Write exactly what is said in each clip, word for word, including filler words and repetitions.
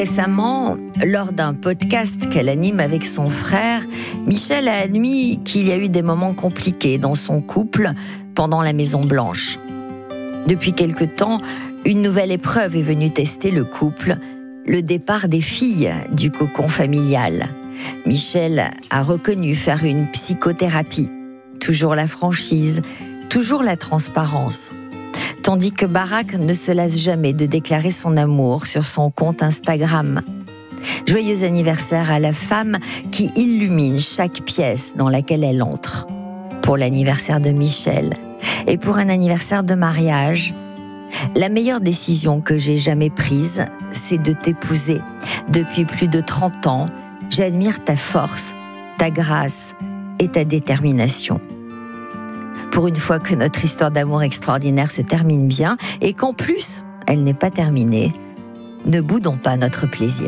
Récemment, lors d'un podcast qu'elle anime avec son frère, Michel a admis qu'il y a eu des moments compliqués dans son couple pendant la Maison Blanche. Depuis quelque temps, une nouvelle épreuve est venue tester le couple, le départ des filles du cocon familial. Michel a reconnu faire une psychothérapie. Toujours la franchise, toujours la transparence. Tandis que Barack ne se lasse jamais de déclarer son amour sur son compte Instagram. Joyeux anniversaire à la femme qui illumine chaque pièce dans laquelle elle entre. Pour l'anniversaire de Michel et pour un anniversaire de mariage, la meilleure décision que j'ai jamais prise, c'est de t'épouser. Depuis plus de trente ans, j'admire ta force, ta grâce et ta détermination. Pour une fois que notre histoire d'amour extraordinaire se termine bien et qu'en plus, elle n'est pas terminée, ne boudons pas notre plaisir.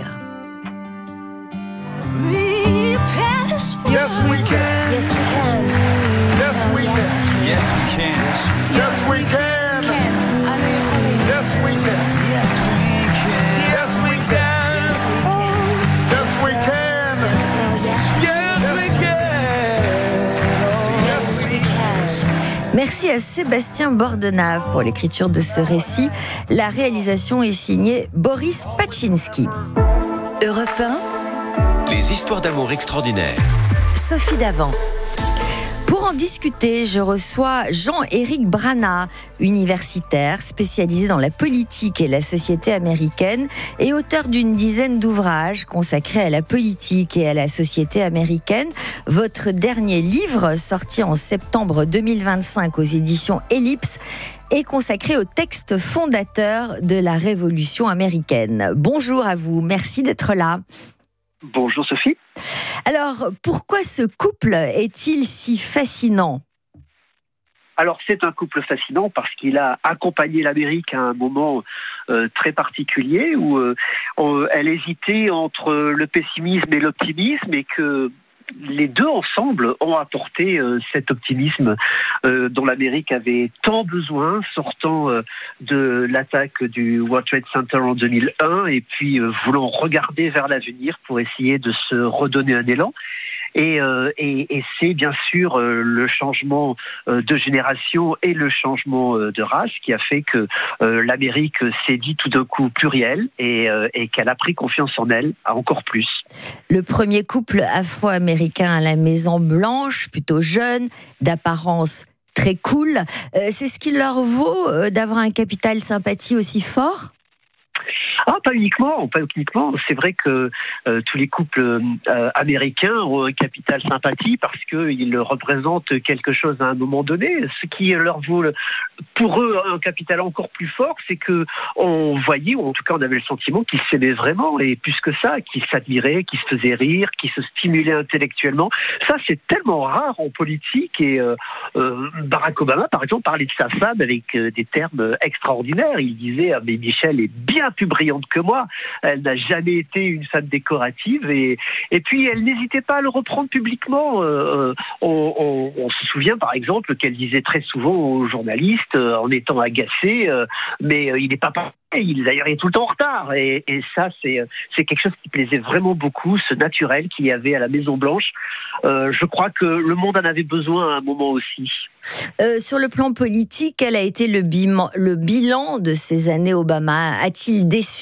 Yes, we can. Yes, we can. Yes, we can. Yes, we can. Yes, we can. I know you're holly. Yes, we can. Yes, we can. Yes, we can. Yes, we can. Yes, we can. Yes, well, yes, Yes, we can. Yes, we can. Merci à Sébastien Bordenave pour l'écriture de ce récit. La réalisation est signée Boris Paczynski. Europe un, Les histoires d'amour extraordinaires. Sophie Davant. Pour en discuter, je reçois Jean-Éric Brana, universitaire spécialisé dans la politique et la société américaine et auteur d'une dizaine d'ouvrages consacrés à la politique et à la société américaine. Votre dernier livre, sorti en septembre deux mille vingt-cinq aux éditions Ellipse, est consacré au texte fondateur de la Révolution américaine. Bonjour à vous, merci d'être là. Bonjour Sophie. Alors, pourquoi ce couple est-il si fascinant ? Alors c'est un couple fascinant parce qu'il a accompagné l'Amérique à un moment euh, très particulier où euh, on, elle hésitait entre le pessimisme et l'optimisme et que les deux ensemble ont apporté euh, cet optimisme euh, dont l'Amérique avait tant besoin, sortant euh, de l'attaque du World Trade Center en deux mille un et puis euh, voulant regarder vers l'avenir pour essayer de se redonner un élan. Et, euh, et, et c'est bien sûr euh, le changement euh, de génération et le changement euh, de race qui a fait que euh, l'Amérique s'est dit tout d'un coup plurielle et, euh, et qu'elle a pris confiance en elle encore plus. Le premier couple afro-américain à la Maison Blanche, plutôt jeune, d'apparence très cool, euh, c'est ce qui leur vaut euh, d'avoir un capital sympathie aussi fort ? Ah, pas uniquement, pas uniquement. C'est vrai que euh, tous les couples euh, américains ont un capital sympathie parce qu'ils représentent quelque chose à un moment donné. Ce qui leur vaut, pour eux, un capital encore plus fort, c'est que on voyait, ou en tout cas on avait le sentiment qu'ils s'aimaient vraiment, et plus que ça, qu'ils s'admiraient, qu'ils se faisaient rire, qu'ils se stimulaient intellectuellement. Ça, c'est tellement rare en politique. Et euh, euh, Barack Obama, par exemple, parlait de sa femme avec euh, des termes extraordinaires. Il disait, ah, mais Michel est bien plus brillante que moi, elle n'a jamais été une femme décorative et, et puis elle n'hésitait pas à le reprendre publiquement. Euh, on, on, on se souvient par exemple qu'elle disait très souvent aux journalistes euh, en étant agacée, euh, mais euh, il n'est pas parfait, il d'ailleurs il est tout le temps en retard et, et ça c'est, c'est quelque chose qui plaisait vraiment beaucoup, ce naturel qu'il y avait à la Maison Blanche. Euh, je crois que le monde en avait besoin à un moment aussi. Euh, sur le plan politique, quel a été le, bilan, le bilan de ces années Obama ? A-t-il déçu ?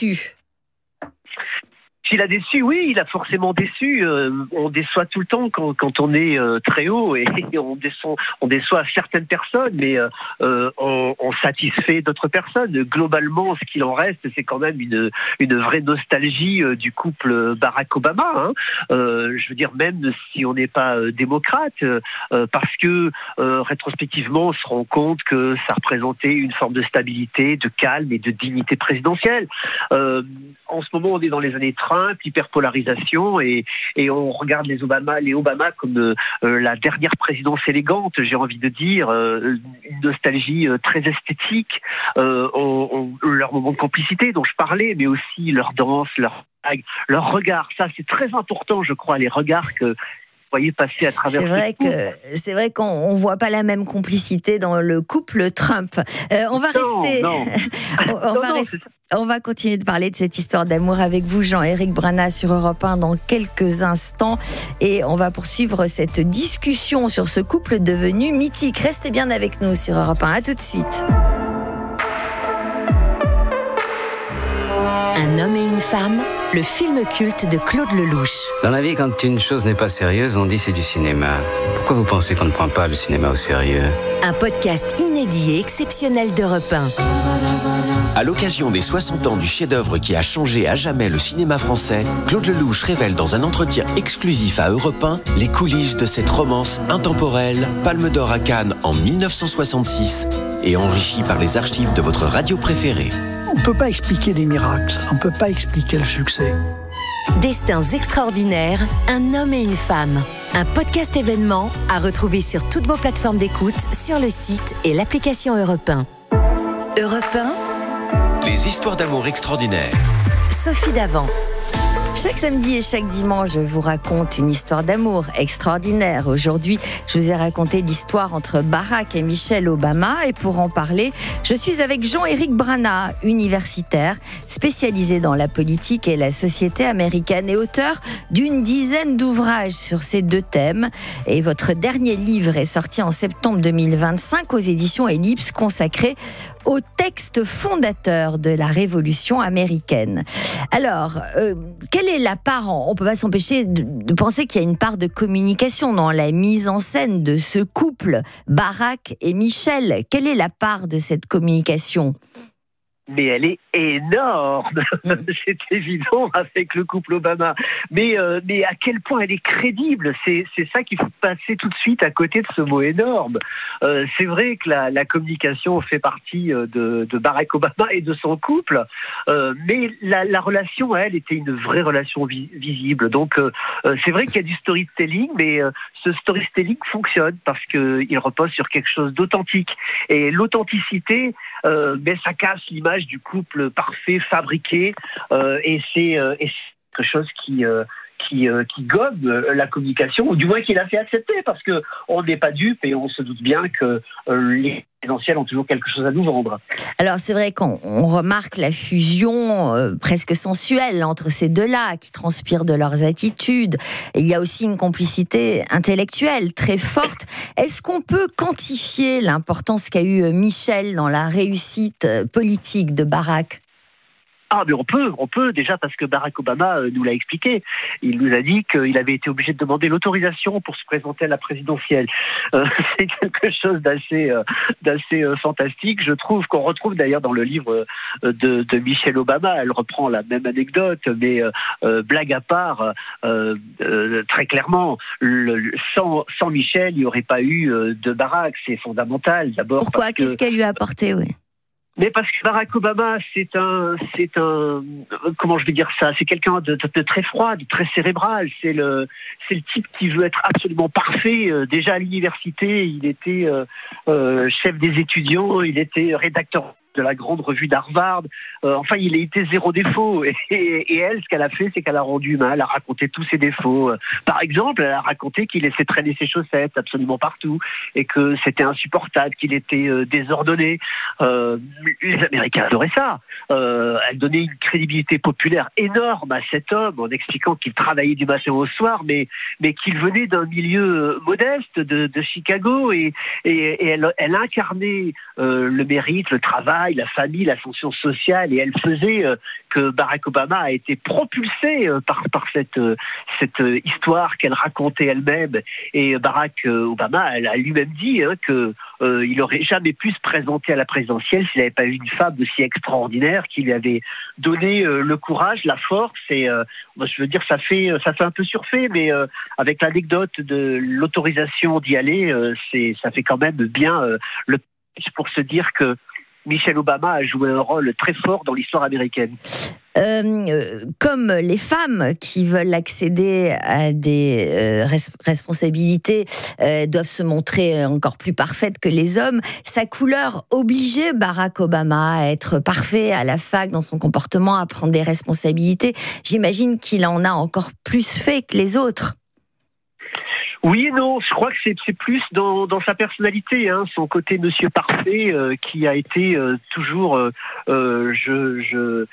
S'il a déçu, oui, il a forcément déçu. Euh, on déçoit tout le temps quand, quand on est euh, très haut et on déçoit, on déçoit certaines personnes, mais euh, euh, on, on satisfait d'autres personnes. Globalement, ce qu'il en reste, c'est quand même une, une vraie nostalgie euh, du couple Barack-Obama. Hein. Euh, je veux dire, même si on n'est pas euh, démocrate, euh, parce que euh, rétrospectivement, on se rend compte que ça représentait une forme de stabilité, de calme et de dignité présidentielle. Euh, en ce moment, on est dans les années trente, hyperpolarisation et, et on regarde les Obama, les Obama comme euh, la dernière présidence élégante, j'ai envie de dire, euh, une nostalgie euh, très esthétique, euh, on, on, leur moment de complicité dont je parlais, mais aussi leur danse, leur, leur regard. Ça, c'est très important, je crois, les regards que voyez passer à travers. C'est vrai que c'est vrai qu'on on voit pas la même complicité dans le couple Trump. Euh, on va non, rester. Non. on, on non, va non, rester. On va continuer de parler de cette histoire d'amour avec vous, Jean-Éric Brana, sur Europe un dans quelques instants. Et on va poursuivre cette discussion sur ce couple devenu mythique. Restez bien avec nous sur Europe un. À tout de suite. Un homme et une femme, le film culte de Claude Lelouch. Dans la vie, quand une chose n'est pas sérieuse, on dit c'est du cinéma. Pourquoi vous pensez qu'on ne prend pas le cinéma au sérieux ? Un podcast inédit et exceptionnel d'Europe un. À l'occasion des soixante ans du chef-d'œuvre qui a changé à jamais le cinéma français, Claude Lelouch révèle dans un entretien exclusif à Europe un les coulisses de cette romance intemporelle, Palme d'Or à Cannes en dix-neuf cent soixante-six et enrichie par les archives de votre radio préférée. On ne peut pas expliquer des miracles, on ne peut pas expliquer le succès. Destins extraordinaires, un homme et une femme. Un podcast événement à retrouver sur toutes vos plateformes d'écoute, sur le site et l'application Europe un. Europe un, Les histoires d'amour extraordinaires. Sophie Davant. Chaque samedi et chaque dimanche, je vous raconte une histoire d'amour extraordinaire. Aujourd'hui, je vous ai raconté l'histoire entre Barack et Michelle Obama. Et pour en parler, je suis avec Jean-Éric Brana, universitaire, spécialisé dans la politique et la société américaine et auteur d'une dizaine d'ouvrages sur ces deux thèmes. Et votre dernier livre est sorti en septembre deux mille vingt-cinq aux éditions Ellipse, consacré au texte fondateur de la Révolution américaine. Alors, euh, quelle est la part, on ne peut pas s'empêcher de, de penser qu'il y a une part de communication dans la mise en scène de ce couple, Barack et Michelle. Quelle est la part de cette communication ? Mais elle est énorme, mmh. c'est évident avec le couple Obama. Mais, euh, mais à quel point elle est crédible, c'est, c'est ça qu'il faut passer tout de suite à côté de ce mot énorme. Euh, c'est vrai que la, la communication fait partie de, de Barack Obama et de son couple, euh, mais la, la relation, elle, était une vraie relation vi- visible. Donc euh, c'est vrai qu'il y a du storytelling, mais euh, ce storytelling fonctionne parce qu'il repose sur quelque chose d'authentique. Et l'authenticité, euh, mais ça casse l'image du couple parfait, fabriqué, euh, et, c'est, euh, et c'est quelque chose qui, euh, qui, euh, qui gobe la communication, ou du moins qui l'a fait accepter, parce qu'on n'est pas dupe et on se doute bien que euh, les présidentielles ont toujours quelque chose à nous vendre. Alors c'est vrai qu'on on remarque la fusion euh, presque sensuelle entre ces deux-là, qui transpirent de leurs attitudes. Et il y a aussi une complicité intellectuelle très forte. Est-ce qu'on peut quantifier l'importance qu'a eu Michelle dans la réussite politique de Barack ? Ah, mais on peut, on peut, déjà parce que Barack Obama euh, nous l'a expliqué. Il nous a dit qu'il avait été obligé de demander l'autorisation pour se présenter à la présidentielle. Euh, c'est quelque chose d'assez, euh, d'assez euh, fantastique. Je trouve qu'on retrouve d'ailleurs dans le livre euh, de, de Michelle Obama, elle reprend la même anecdote, mais euh, euh, blague à part, euh, euh, très clairement, le, sans, sans Michelle, il n'y aurait pas eu euh, de Barack. C'est fondamental, d'abord. Pourquoi ? Parce Qu'est-ce que... qu'elle lui a apporté, oui. Mais parce que Barack Obama, c'est un, c'est un, comment je vais dire ça, c'est quelqu'un de, de, de très froid, de très cérébral. C'est le, c'est le type qui veut être absolument parfait. Euh, déjà à l'université, il était euh, euh, chef des étudiants, il était rédacteur de la grande revue d'Harvard. Euh, enfin, il a été zéro défaut. Et, et, et elle, ce qu'elle a fait, c'est qu'elle a rendu mal, elle a raconté tous ses défauts. Par exemple, elle a raconté qu'il laissait traîner ses chaussettes absolument partout et que c'était insupportable, qu'il était euh, désordonné. Euh, les Américains adoraient ça. Euh, elle donnait une crédibilité populaire énorme à cet homme en expliquant qu'il travaillait du matin au soir, mais, mais qu'il venait d'un milieu modeste de, de Chicago et, et, et elle, elle incarnait euh, le mérite, le travail, la famille, l'ascension sociale, et elle faisait euh, que Barack Obama a été propulsé euh, par, par cette, euh, cette euh, histoire qu'elle racontait elle-même. Et Barack euh, Obama, elle a lui-même dit hein, que euh, il aurait jamais pu se présenter à la présidentielle s'il n'avait pas eu une femme aussi extraordinaire qui lui avait donné euh, le courage, la force. Et euh, moi, je veux dire, ça fait, ça fait un peu surfait, mais euh, avec l'anecdote de l'autorisation d'y aller, euh, c'est, ça fait quand même bien euh, le pour se dire que Michelle Obama a joué un rôle très fort dans l'histoire américaine. Euh, comme les femmes qui veulent accéder à des euh, res- responsabilités euh, doivent se montrer encore plus parfaites que les hommes, sa couleur obligeait Barack Obama à être parfait à la fac dans son comportement, à prendre des responsabilités. J'imagine qu'il en a encore plus fait que les autres. Oui et non, je crois que c'est, c'est plus dans, dans sa personnalité, hein, son côté Monsieur Parfait euh, qui a été euh, toujours, euh, euh, je, je,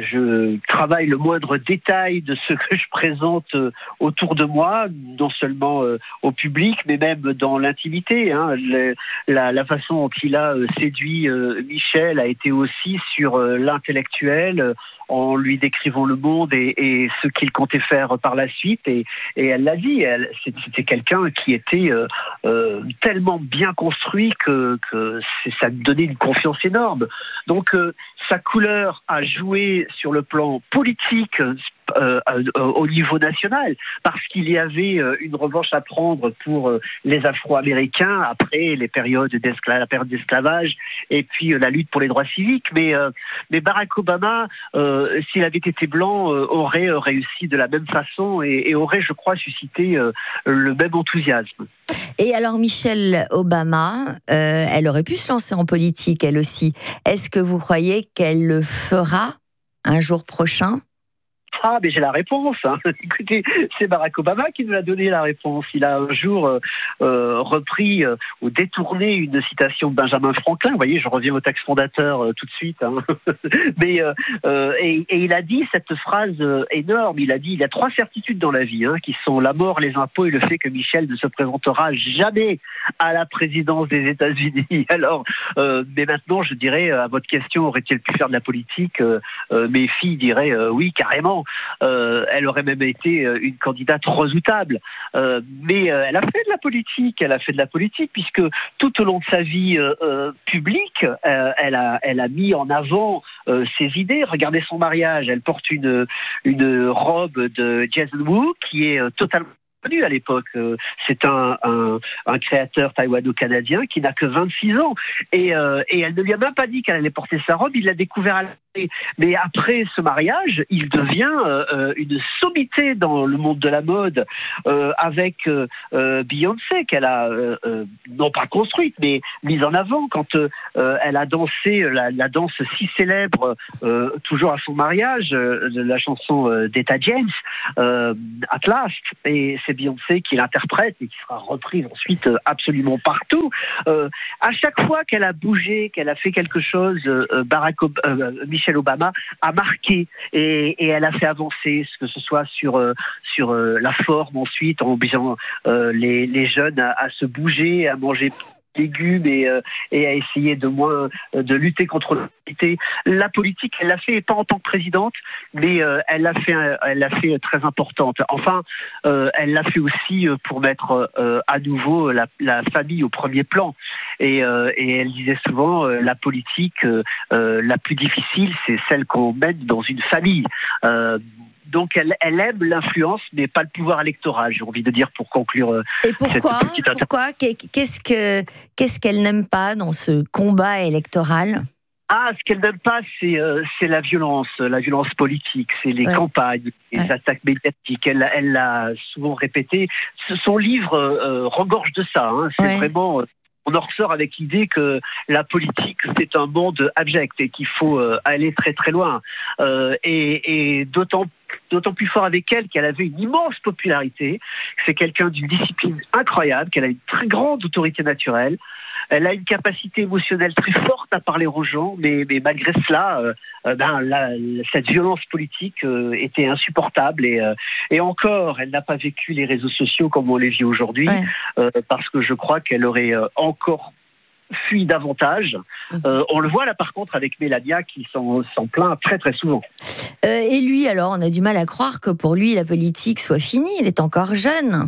je travaille le moindre détail de ce que je présente euh, autour de moi, non seulement euh, au public, mais même dans l'intimité. Hein. Le, la, la façon dont il a euh, séduit euh, Michel a été aussi sur euh, l'intellectuel, euh, en lui décrivant le monde et, et ce qu'il comptait faire par la suite. Et, et elle l'a dit, elle, c'était quelqu'un qui était euh, euh, tellement bien construit que, que ça lui donnait une confiance énorme. Donc euh, sa couleur a joué sur le plan politique euh, euh, au niveau national, parce qu'il y avait euh, une revanche à prendre pour euh, les Afro-Américains après les périodes d'esclavage, la période d'esclavage et puis euh, la lutte pour les droits civiques. Mais, euh, mais Barack Obama, euh, s'il avait été blanc, euh, aurait euh, réussi de la même façon et, et aurait, je crois, suscité euh, le même enthousiasme. Et alors Michelle Obama, euh, elle aurait pu se lancer en politique, elle aussi. Est-ce que vous croyez qu'elle le fera un jour prochain ? Ah, mais j'ai la réponse. Hein. Écoutez, c'est Barack Obama qui nous a donné la réponse. Il a un jour euh, euh, repris euh, ou détourné une citation de Benjamin Franklin. Vous voyez, je reviens au texte fondateur euh, tout de suite. Hein. mais euh, euh, et, et il a dit cette phrase euh, énorme. Il a dit il y a trois certitudes dans la vie, hein, qui sont la mort, les impôts et le fait que Michel ne se présentera jamais à la présidence des États-Unis. Alors, euh, mais maintenant, je dirais à votre question, aurait-il pu faire de la politique ? euh, euh, Mes filles diraient euh, oui, carrément. Euh, elle aurait même été euh, une candidate redoutable. Euh, mais euh, elle a fait de la politique, elle a fait de la politique puisque tout au long de sa vie euh, euh, publique, euh, elle, a, elle a mis en avant euh, ses idées. Regardez son mariage, elle porte une, une robe de Jason Wu qui est euh, totalement à l'époque. C'est un, un, un créateur taïwano-canadien qui n'a que vingt-six ans. Et, euh, et elle ne lui a même pas dit qu'elle allait porter sa robe, il l'a découvert à la télé. Mais après ce mariage, il devient euh, une sommité dans le monde de la mode euh, avec euh, Beyoncé, qu'elle a euh, non pas construite, mais mise en avant quand euh, elle a dansé la, la danse si célèbre, euh, toujours à son mariage, euh, la chanson euh, d'Etta James, euh, At Last. Et c'est Beyoncé qui l'interprète et qui sera reprise ensuite absolument partout. Euh, à chaque fois qu'elle a bougé, qu'elle a fait quelque chose, euh, Barack Ob- euh, Michelle Obama a marqué et, et elle a fait avancer, que ce soit sur euh, sur euh, la forme ensuite, en obligeant euh, les, les jeunes à, à se bouger, à manger légumes et, euh, et à essayer de moins de lutter contre l'obésité. La politique, elle l'a fait pas en tant que présidente, mais euh, elle l'a fait, elle l'a fait très importante. Enfin, euh, elle l'a fait aussi pour mettre euh, à nouveau la, la famille au premier plan. Et, euh, et elle disait souvent, euh, la politique euh, euh, la plus difficile, c'est celle qu'on mène dans une famille. Euh, Donc elle, elle aime l'influence, mais pas le pouvoir électoral, j'ai envie de dire pour conclure. Et pourquoi cette petite inter- Pourquoi Qu'est-ce que qu'est-ce qu'elle n'aime pas dans ce combat électoral ? Ah, ce qu'elle n'aime pas, c'est, euh, c'est la violence, la violence politique, c'est les ouais. campagnes, les ouais. attaques médiatiques. Elle, elle l'a souvent répété. Son livre euh, regorge de ça. Hein. C'est ouais. vraiment... Euh, on en ressort avec l'idée que la politique, c'est un monde abject et qu'il faut euh, aller très très loin. Euh, et, et d'autant d'autant plus fort avec elle qu'elle avait une immense popularité. C'est quelqu'un d'une discipline incroyable, qu'elle a une très grande autorité naturelle. Elle a une capacité émotionnelle très forte à parler aux gens, mais, mais malgré cela, euh, ben, la, cette violence politique euh, était insupportable. Et, euh, et encore, elle n'a pas vécu les réseaux sociaux comme on les vit aujourd'hui, ouais. euh, parce que je crois qu'elle aurait euh, encore fui davantage. Euh, on le voit là par contre avec Mélania qui s'en, s'en plaint très très souvent. Euh, et lui alors, on a du mal à croire que pour lui la politique soit finie, il est encore jeune.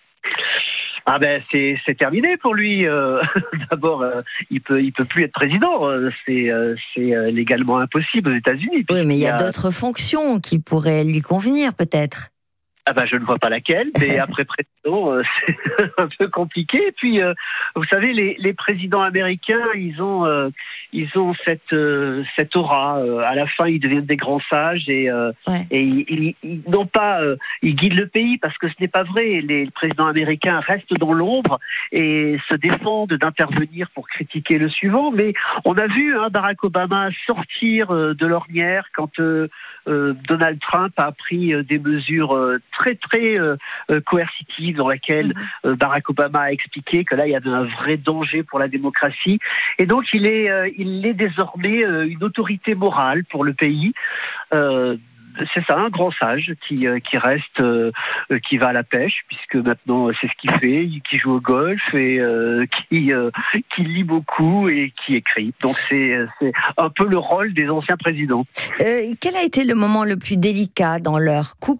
Ah ben c'est c'est terminé pour lui. Euh, d'abord, euh, il peut il peut plus être président. Euh, c'est euh, c'est euh, légalement impossible aux États-Unis. Oui, mais il y a, a d'autres fonctions qui pourraient lui convenir peut-être. Ah ben je ne vois pas laquelle, mais après président, euh, c'est un peu compliqué. Et puis, euh, vous savez, les, les présidents américains, ils ont, euh, ils ont cette, euh, cette aura. Euh, à la fin, ils deviennent des grands sages et, euh, ouais. et ils, ils, ils n'ont pas, euh, ils guident le pays parce que ce n'est pas vrai. Les présidents américains restent dans l'ombre et se défendent d'intervenir pour critiquer le suivant. Mais on a vu hein, Barack Obama sortir euh, de l'ornière quand euh, euh, Donald Trump a pris euh, des mesures euh, très très euh, coercitives livre dans lequel euh, Barack Obama a expliqué que là, il y avait un vrai danger pour la démocratie. Et donc, il est, euh, il est désormais euh, une autorité morale pour le pays. Euh, C'est ça, un grand sage qui, euh, qui reste, euh, qui va à la pêche, puisque maintenant c'est ce qu'il fait, qui joue au golf et euh, qui, euh, qui lit beaucoup et qui écrit. Donc c'est, c'est un peu le rôle des anciens présidents. Euh, quel a été le moment le plus délicat dans leur couple ?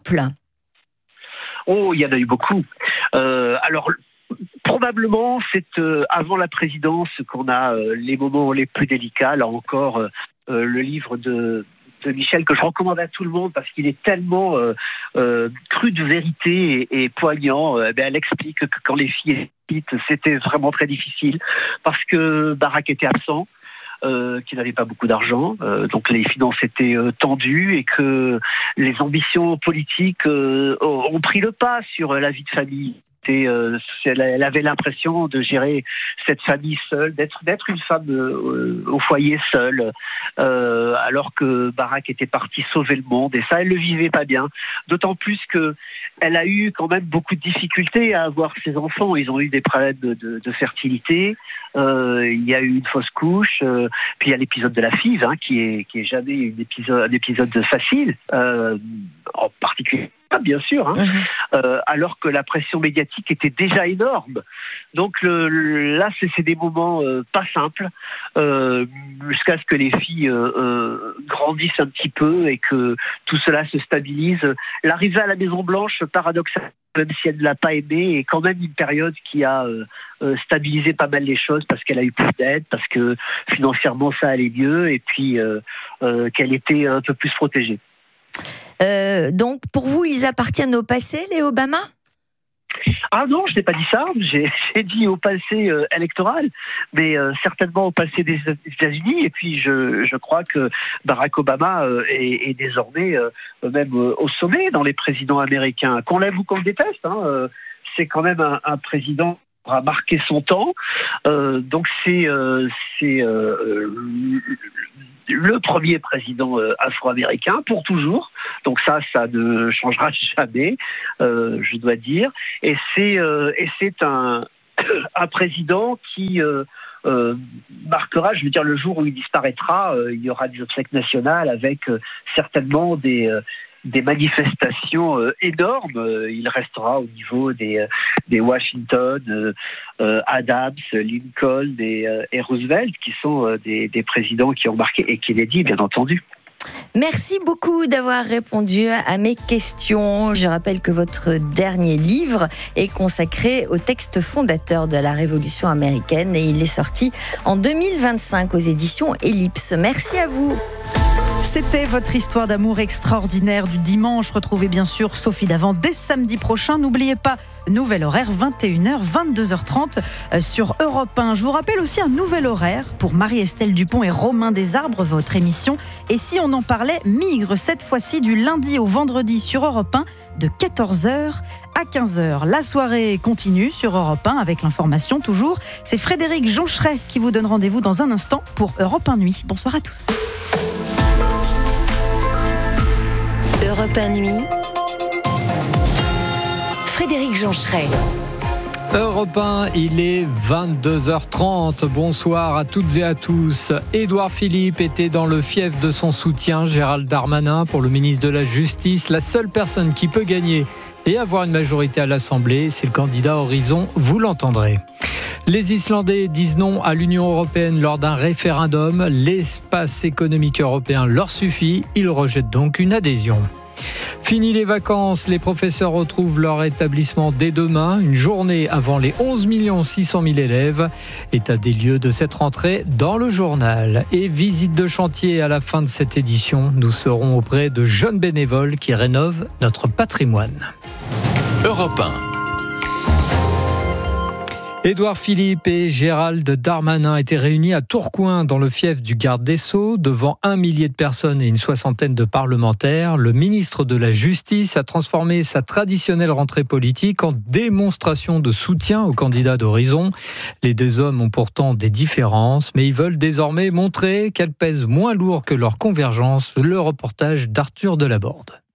Oh, il y en a eu beaucoup. Euh, alors, probablement, c'est euh, avant la présidence qu'on a euh, les moments les plus délicats. Là encore, euh, euh, le livre de... de Michel, que je recommande à tout le monde parce qu'il est tellement euh, euh, cru de vérité et, et poignant. Euh, ben elle explique que quand les filles étaient, c'était vraiment très difficile parce que Barack était absent, euh, qu'il n'avait pas beaucoup d'argent, euh, donc les finances étaient euh, tendues et que les ambitions politiques euh, ont pris le pas sur la vie de famille. Et, euh, elle avait l'impression de gérer cette famille seule, d'être, d'être une femme euh, au foyer seule, euh, alors que Barack était parti sauver le monde. Et ça, elle le vivait pas bien. D'autant plus que elle a eu quand même beaucoup de difficultés à avoir ses enfants. Ils ont eu des problèmes de, de, de fertilité. Euh, il y a eu une fausse couche. Euh, puis il y a l'épisode de la F I V, hein, qui est qui est jamais une épisode, un épisode facile, euh, en particulier. Bien sûr, hein. mmh. euh, alors que la pression médiatique était déjà énorme. Donc le, le, là, c'est, c'est des moments euh, pas simples, euh, jusqu'à ce que les filles euh, euh, grandissent un petit peu et que tout cela se stabilise. L'arrivée à la Maison Blanche, paradoxalement, même si elle ne l'a pas aimée, est quand même une période qui a euh, euh, stabilisé pas mal les choses parce qu'elle a eu plus d'aide, parce que financièrement ça allait mieux et puis euh, euh, qu'elle était un peu plus protégée. Euh, donc, pour vous, ils appartiennent au passé, les Obama ? Ah non, je n'ai pas dit ça. J'ai, j'ai dit au passé euh, électoral, mais euh, certainement au passé des États-Unis. Et puis, je, je crois que Barack Obama euh, est, est désormais euh, même euh, au sommet dans les présidents américains. Qu'on l'aime ou qu'on le déteste, hein, euh, c'est quand même un, un président qui a marqué son temps. Euh, donc, c'est... Euh, c'est euh, le premier président euh, afro-américain pour toujours. Donc ça, ça ne changera jamais, euh, je dois dire. Et c'est, euh, et c'est un, un président qui euh, euh, marquera, je veux dire, le jour où il disparaîtra, euh, il y aura des obsèques nationales avec euh, certainement des... Euh, des manifestations euh, énormes. Euh, il restera au niveau des, euh, des Washington, euh, euh, Adams, Lincoln et, euh, et Roosevelt, qui sont euh, des, des présidents qui ont marqué, et Kennedy, bien entendu. Merci beaucoup d'avoir répondu à mes questions. Je rappelle que votre dernier livre est consacré au texte fondateur de la Révolution américaine et il est sorti en deux mille vingt-cinq aux éditions Ellipse. Merci à vous. C'était votre histoire d'amour extraordinaire du dimanche. Retrouvez bien sûr Sophie Davant dès samedi prochain. N'oubliez pas, nouvel horaire, vingt et une heures, vingt-deux heures trente sur Europe un. Je vous rappelle aussi un nouvel horaire pour Marie-Estelle Dupont et Romain Desarbres, votre émission. Et si on en parlait, migre cette fois-ci du lundi au vendredi sur Europe un de quatorze heures à quinze heures. La soirée continue sur Europe un avec l'information toujours. C'est Frédéric Joncheret qui vous donne rendez-vous dans un instant pour Europe un Nuit. Bonsoir à tous. Europe un Nuit, Frédéric Joncheret. Europe un, il est vingt-deux heures trente. Bonsoir à toutes et à tous. Édouard Philippe était dans le fief de son soutien, Gérald Darmanin, pour le ministre de la Justice. La seule personne qui peut gagner et avoir une majorité à l'Assemblée, c'est le candidat Horizon, vous l'entendrez. Les Islandais disent non à l'Union européenne lors d'un référendum. L'espace économique européen leur suffit. Ils rejettent donc une adhésion. Fini les vacances, les professeurs retrouvent leur établissement dès demain, une journée avant les onze millions six cent mille élèves. État des lieux de cette rentrée dans le journal. Et visite de chantier à la fin de cette édition. Nous serons auprès de jeunes bénévoles qui rénovent notre patrimoine. Europe un. Édouard Philippe et Gérald Darmanin étaient réunis à Tourcoing dans le fief du garde des Sceaux devant un millier de personnes et une soixantaine de parlementaires. Le ministre de la Justice a transformé sa traditionnelle rentrée politique en démonstration de soutien au candidat d'Horizon. Les deux hommes ont pourtant des différences, mais ils veulent désormais montrer qu'elles pèsent moins lourd que leur convergence. Le reportage d'Arthur Delaborde.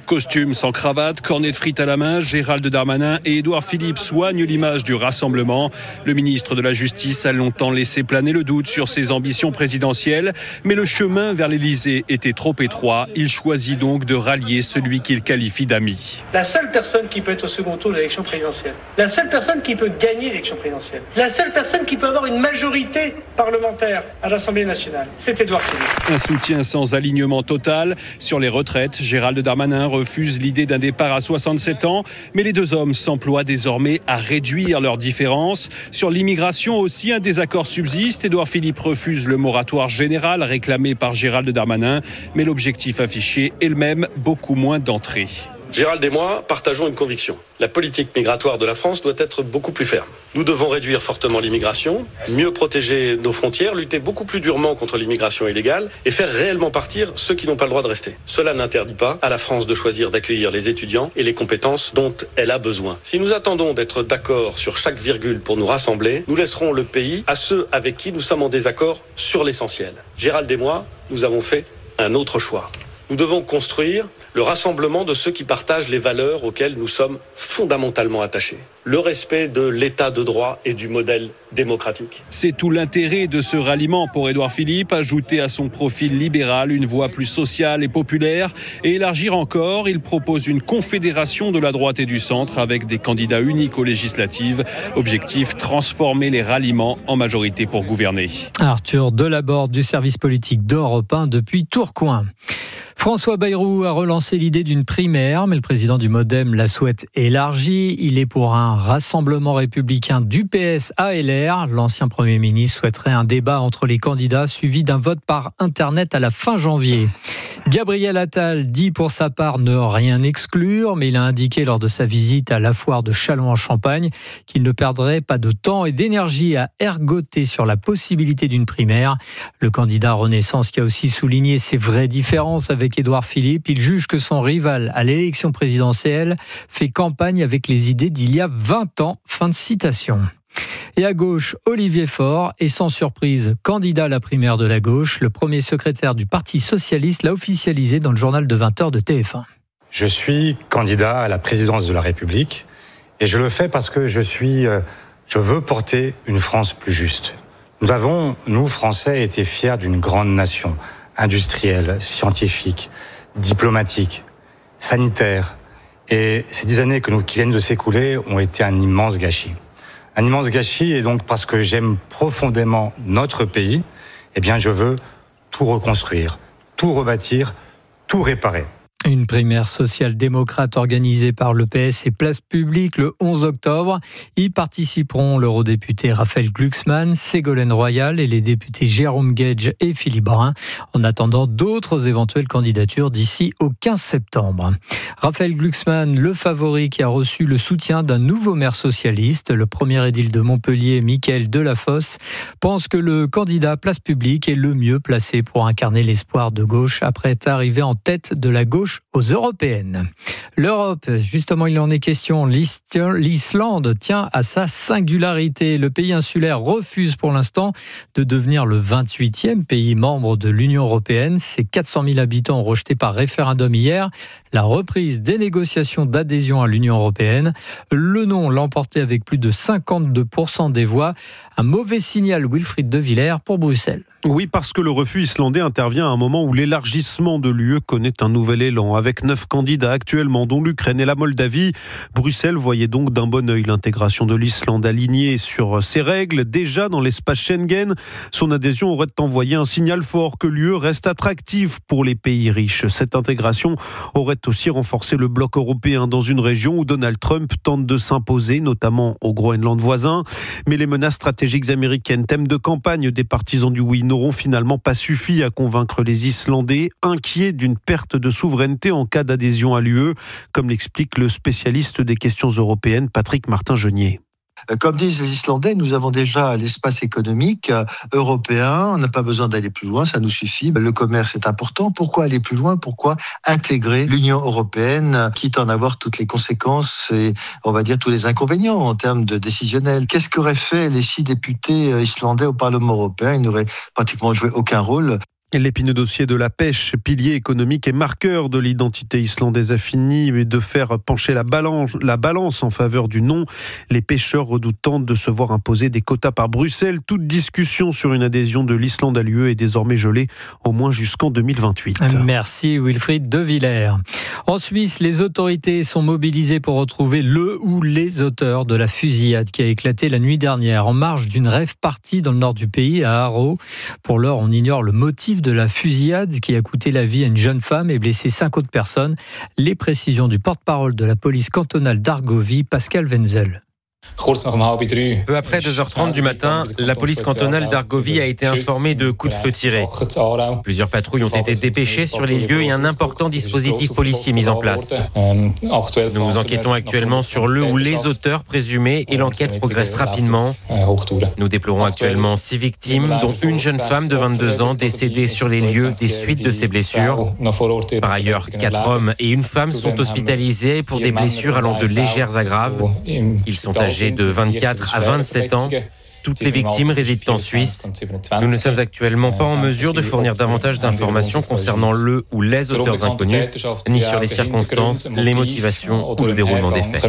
Costume sans cravate, cornet de frites à la main, Gérald Darmanin et Édouard Philippe soignent l'image du rassemblement. Le ministre de la Justice a longtemps laissé planer le doute sur ses ambitions présidentielles, mais le chemin vers l'Élysée était trop étroit. Il choisit donc de rallier celui qu'il qualifie d'ami. La seule personne qui peut être au second tour de l'élection présidentielle, la seule personne qui peut gagner l'élection présidentielle, la seule personne qui peut avoir une majorité parlementaire à l'Assemblée nationale, c'est Édouard Philippe. Un soutien sans alignement total. Sur les retraites, Gérald Darmanin refuse l'idée d'un départ à soixante-sept ans, mais les deux hommes s'emploient désormais à réduire leurs différences. Sur l'immigration aussi, un désaccord subsiste. Édouard Philippe refuse le moratoire général réclamé par Gérald Darmanin, mais l'objectif affiché est le même, beaucoup moins d'entrées. Gérald et moi partageons une conviction. La politique migratoire de la France doit être beaucoup plus ferme. Nous devons réduire fortement l'immigration, mieux protéger nos frontières, lutter beaucoup plus durement contre l'immigration illégale et faire réellement partir ceux qui n'ont pas le droit de rester. Cela n'interdit pas à la France de choisir d'accueillir les étudiants et les compétences dont elle a besoin. Si nous attendons d'être d'accord sur chaque virgule pour nous rassembler, nous laisserons le pays à ceux avec qui nous sommes en désaccord sur l'essentiel. Gérald et moi, nous avons fait un autre choix. Nous devons construire le rassemblement de ceux qui partagent les valeurs auxquelles nous sommes fondamentalement attachés. Le respect de l'état de droit et du modèle démocratique. C'est tout l'intérêt de ce ralliement pour Édouard Philippe, ajouter à son profil libéral une voix plus sociale et populaire et élargir encore. Il propose une confédération de la droite et du centre avec des candidats uniques aux législatives. Objectif, transformer les ralliements en majorité pour gouverner. Arthur Delaborde du service politique d'Europe un depuis Tourcoing. François Bayrou a relancé l'idée d'une primaire, mais le président du Modem la souhaite élargie. Il est pour un rassemblement républicain du P S à L R. L'ancien Premier ministre souhaiterait un débat entre les candidats suivi d'un vote par Internet à la fin janvier. Gabriel Attal dit pour sa part ne rien exclure, mais il a indiqué lors de sa visite à la foire de Châlons-en-Champagne qu'il ne perdrait pas de temps et d'énergie à ergoter sur la possibilité d'une primaire. Le candidat Renaissance qui a aussi souligné ses vraies différences avec Édouard Philippe, il juge que son rival à l'élection présidentielle fait campagne avec les idées d'il y a vingt ans. Fin de citation. Et à gauche, Olivier Faure est sans surprise candidat à la primaire de la gauche. Le premier secrétaire du Parti socialiste l'a officialisé dans le journal de vingt heures de T F un. Je suis candidat à la présidence de la République et je le fais parce que je suis, je veux porter une France plus juste. Nous avons, nous Français, été fiers d'une grande nation, industrielle, scientifique, diplomatique, sanitaire. Et ces dix années que nous, qui viennent de s'écouler ont été un immense gâchis. Un immense gâchis, et donc parce que j'aime profondément notre pays, eh bien je veux tout reconstruire, tout rebâtir, tout réparer. Une primaire social-démocrate organisée par le P S et Place Publique le onze octobre. Y participeront l'eurodéputé Raphaël Glucksmann, Ségolène Royal et les députés Jérôme Guedj et Philippe Brun, en attendant d'autres éventuelles candidatures d'ici au quinze septembre. Raphaël Glucksmann, le favori qui a reçu le soutien d'un nouveau maire socialiste, le premier édile de Montpellier, Mickaël Delafosse, pense que le candidat Place Publique est le mieux placé pour incarner l'espoir de gauche après être arrivé en tête de la gauche aux européennes. L'Europe, justement, il en est question. L'Islande tient à sa singularité. Le pays insulaire refuse pour l'instant de devenir le vingt-huitième pays membre de l'Union européenne. Ses quatre cent mille habitants ont rejeté par référendum hier la reprise des négociations d'adhésion à l'Union européenne. Le non l'a emporté avec plus de cinquante-deux pour cent des voix. Un mauvais signal, Wilfried de Villers, pour Bruxelles. Oui, parce que le refus islandais intervient à un moment où l'élargissement de l'U E connaît un nouvel élan. Avec neuf candidats actuellement, dont l'Ukraine et la Moldavie, Bruxelles voyait donc d'un bon œil l'intégration de l'Islande alignée sur ses règles. Déjà dans l'espace Schengen, son adhésion aurait envoyé un signal fort que l'U E reste attractive pour les pays riches. Cette intégration aurait aussi renforcé le bloc européen dans une région où Donald Trump tente de s'imposer, notamment au Groenland voisin. Mais les menaces stratégiques américaines, thème de campagne des partisans du oui, n'auront finalement pas suffi à convaincre les Islandais, inquiets d'une perte de souveraineté en cas d'adhésion à l'U E, comme l'explique le spécialiste des questions européennes Patrick Martin-Genier. Comme disent les Islandais, nous avons déjà l'espace économique européen, on n'a pas besoin d'aller plus loin, ça nous suffit. Le commerce est important, pourquoi aller plus loin? Pourquoi intégrer l'Union européenne, quitte à en avoir toutes les conséquences et, on va dire, tous les inconvénients en termes de décisionnel? Qu'est-ce qu'auraient fait les six députés islandais au Parlement européen? Ils n'auraient pratiquement joué aucun rôle. L'épineux dossier de la pêche, pilier économique et marqueur de l'identité islandaise, a fini de faire pencher la balance, la balance en faveur du non. Les pêcheurs redoutant de se voir imposer des quotas par Bruxelles. Toute discussion sur une adhésion de l'Islande à l'U E est désormais gelée, au moins jusqu'en deux mille vingt-huit. Merci Wilfried de Villers. En Suisse, les autorités sont mobilisées pour retrouver le ou les auteurs de la fusillade qui a éclaté la nuit dernière en marge d'une rave party dans le nord du pays, à Haro. Pour l'heure, on ignore le motif de la fusillade qui a coûté la vie à une jeune femme et blessé cinq autres personnes. Les précisions du porte-parole de la police cantonale d'Argovie, Pascal Wenzel. Peu après deux heures trente du matin, la police cantonale d'Argovie a été informée de coups de feu tirés. Plusieurs patrouilles ont été dépêchées sur les lieux et un important dispositif policier mis en place. Nous enquêtons actuellement sur le ou les auteurs présumés et l'enquête progresse rapidement. Nous déplorons actuellement six victimes, dont une jeune femme de vingt-deux ans décédée sur les lieux des suites de ses blessures. Par ailleurs, quatre hommes et une femme sont hospitalisés pour des blessures allant de légères à graves. Ils sont âgés de vingt-quatre à vingt-sept ans. Toutes les victimes résident en Suisse. Nous ne sommes actuellement pas en mesure de fournir davantage d'informations concernant le ou les auteurs inconnus, ni sur les circonstances, les motivations ou le déroulement des faits.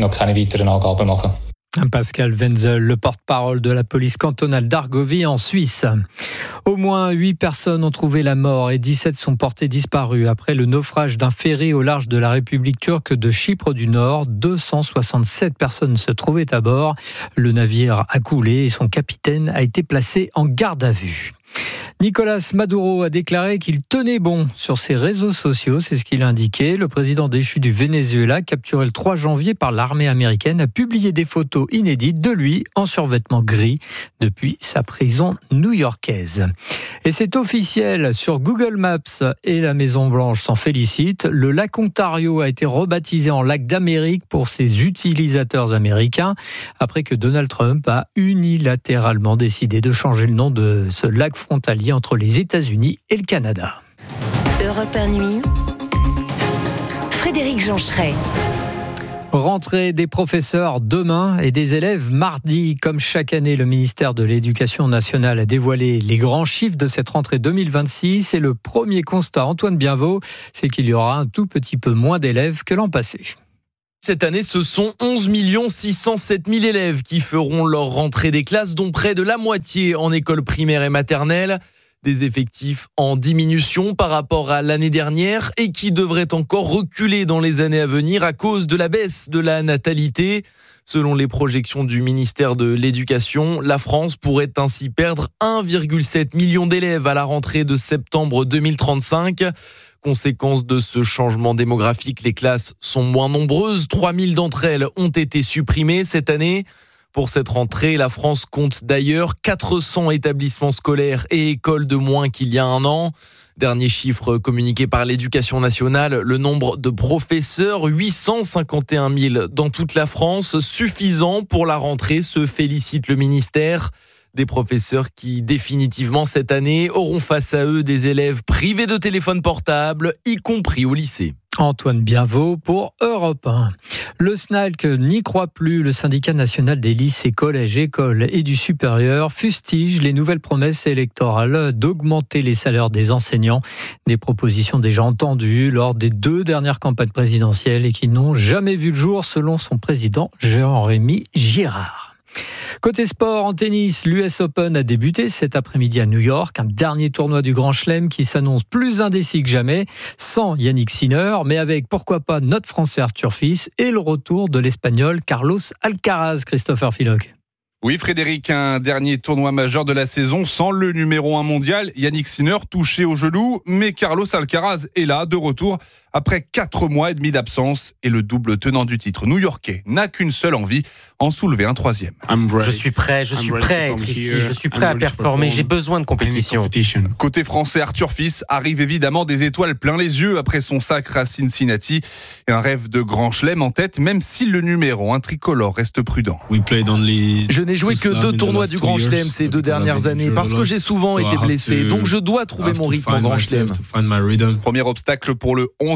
Pascal Wenzel, le porte-parole de la police cantonale d'Argovie en Suisse. Au moins huit personnes ont trouvé la mort et dix-sept sont portées disparues après le naufrage d'un ferry au large de la République turque de Chypre du Nord. deux cent soixante-sept personnes se trouvaient à bord. Le navire a coulé et son capitaine a été placé en garde à vue. Nicolas Maduro a déclaré qu'il tenait bon sur ses réseaux sociaux, c'est ce qu'il a indiqué. Le président déchu du Venezuela, capturé le trois janvier par l'armée américaine, a publié des photos inédites de lui en survêtement gris depuis sa prison new-yorkaise. Et c'est officiel sur Google Maps et la Maison-Blanche s'en félicite. Le lac Ontario a été rebaptisé en lac d'Amérique pour ses utilisateurs américains après que Donald Trump a unilatéralement décidé de changer le nom de ce lac frontalier entre les États-Unis et le Canada. Europe un Nuit, Frédéric Joncheret. Rentrée des professeurs demain et des élèves mardi. Comme chaque année, le ministère de l'Éducation nationale a dévoilé les grands chiffres de cette rentrée deux mille vingt-six. Et le premier constat, Antoine Bienvaux, c'est qu'il y aura un tout petit peu moins d'élèves que l'an passé. Cette année, ce sont onze millions six cent sept mille élèves qui feront leur rentrée des classes, dont près de la moitié en école primaire et maternelle. Des effectifs en diminution par rapport à l'année dernière et qui devraient encore reculer dans les années à venir à cause de la baisse de la natalité. Selon les projections du ministère de l'Éducation, la France pourrait ainsi perdre un virgule sept million d'élèves à la rentrée de septembre deux mille trente-cinq. Conséquence de ce changement démographique, les classes sont moins nombreuses. trois mille d'entre elles ont été supprimées cette année. Pour cette rentrée, la France compte d'ailleurs quatre cents établissements scolaires et écoles de moins qu'il y a un an. Dernier chiffre communiqué par l'Éducation nationale, le nombre de professeurs, huit cent cinquante et un mille dans toute la France, suffisant pour la rentrée, se félicite le ministère. Des professeurs qui, définitivement cette année, auront face à eux des élèves privés de téléphone portable, y compris au lycée. Antoine Bienvaux pour Europe un. Le S N A L C n'y croit plus. Le syndicat national des lycées, collèges, écoles et du supérieur fustige les nouvelles promesses électorales d'augmenter les salaires des enseignants. Des propositions déjà entendues lors des deux dernières campagnes présidentielles et qui n'ont jamais vu le jour, selon son président Jean-Rémy Girard. Côté sport, en tennis, l'U S Open a débuté cet après-midi à New York. Un dernier tournoi du Grand Chelem qui s'annonce plus indécis que jamais, sans Yannick Sinner, mais avec, pourquoi pas, notre Français Arthur Fils et le retour de l'Espagnol Carlos Alcaraz. Christopher Philoc. Oui, Frédéric, un dernier tournoi majeur de la saison sans le numéro un mondial, Yannick Sinner, touché au genou, mais Carlos Alcaraz est là, de retour, après quatre mois et demi d'absence, et le double tenant du titre new-yorkais n'a qu'une seule envie, en soulever un troisième. Je suis prêt, je suis prêt à être ici, je suis prêt à performer, j'ai besoin de compétition. Côté français, Arthur Fils arrive évidemment des étoiles plein les yeux après son sacre à Cincinnati, et un rêve de grand chelem en tête, même si le numéro un tricolore reste prudent. Je n'ai joué que deux tournois du Grand Chelem ces deux dernières années parce que j'ai souvent été blessé, donc je dois trouver mon rythme en Grand Chelem. Premier obstacle pour le onzième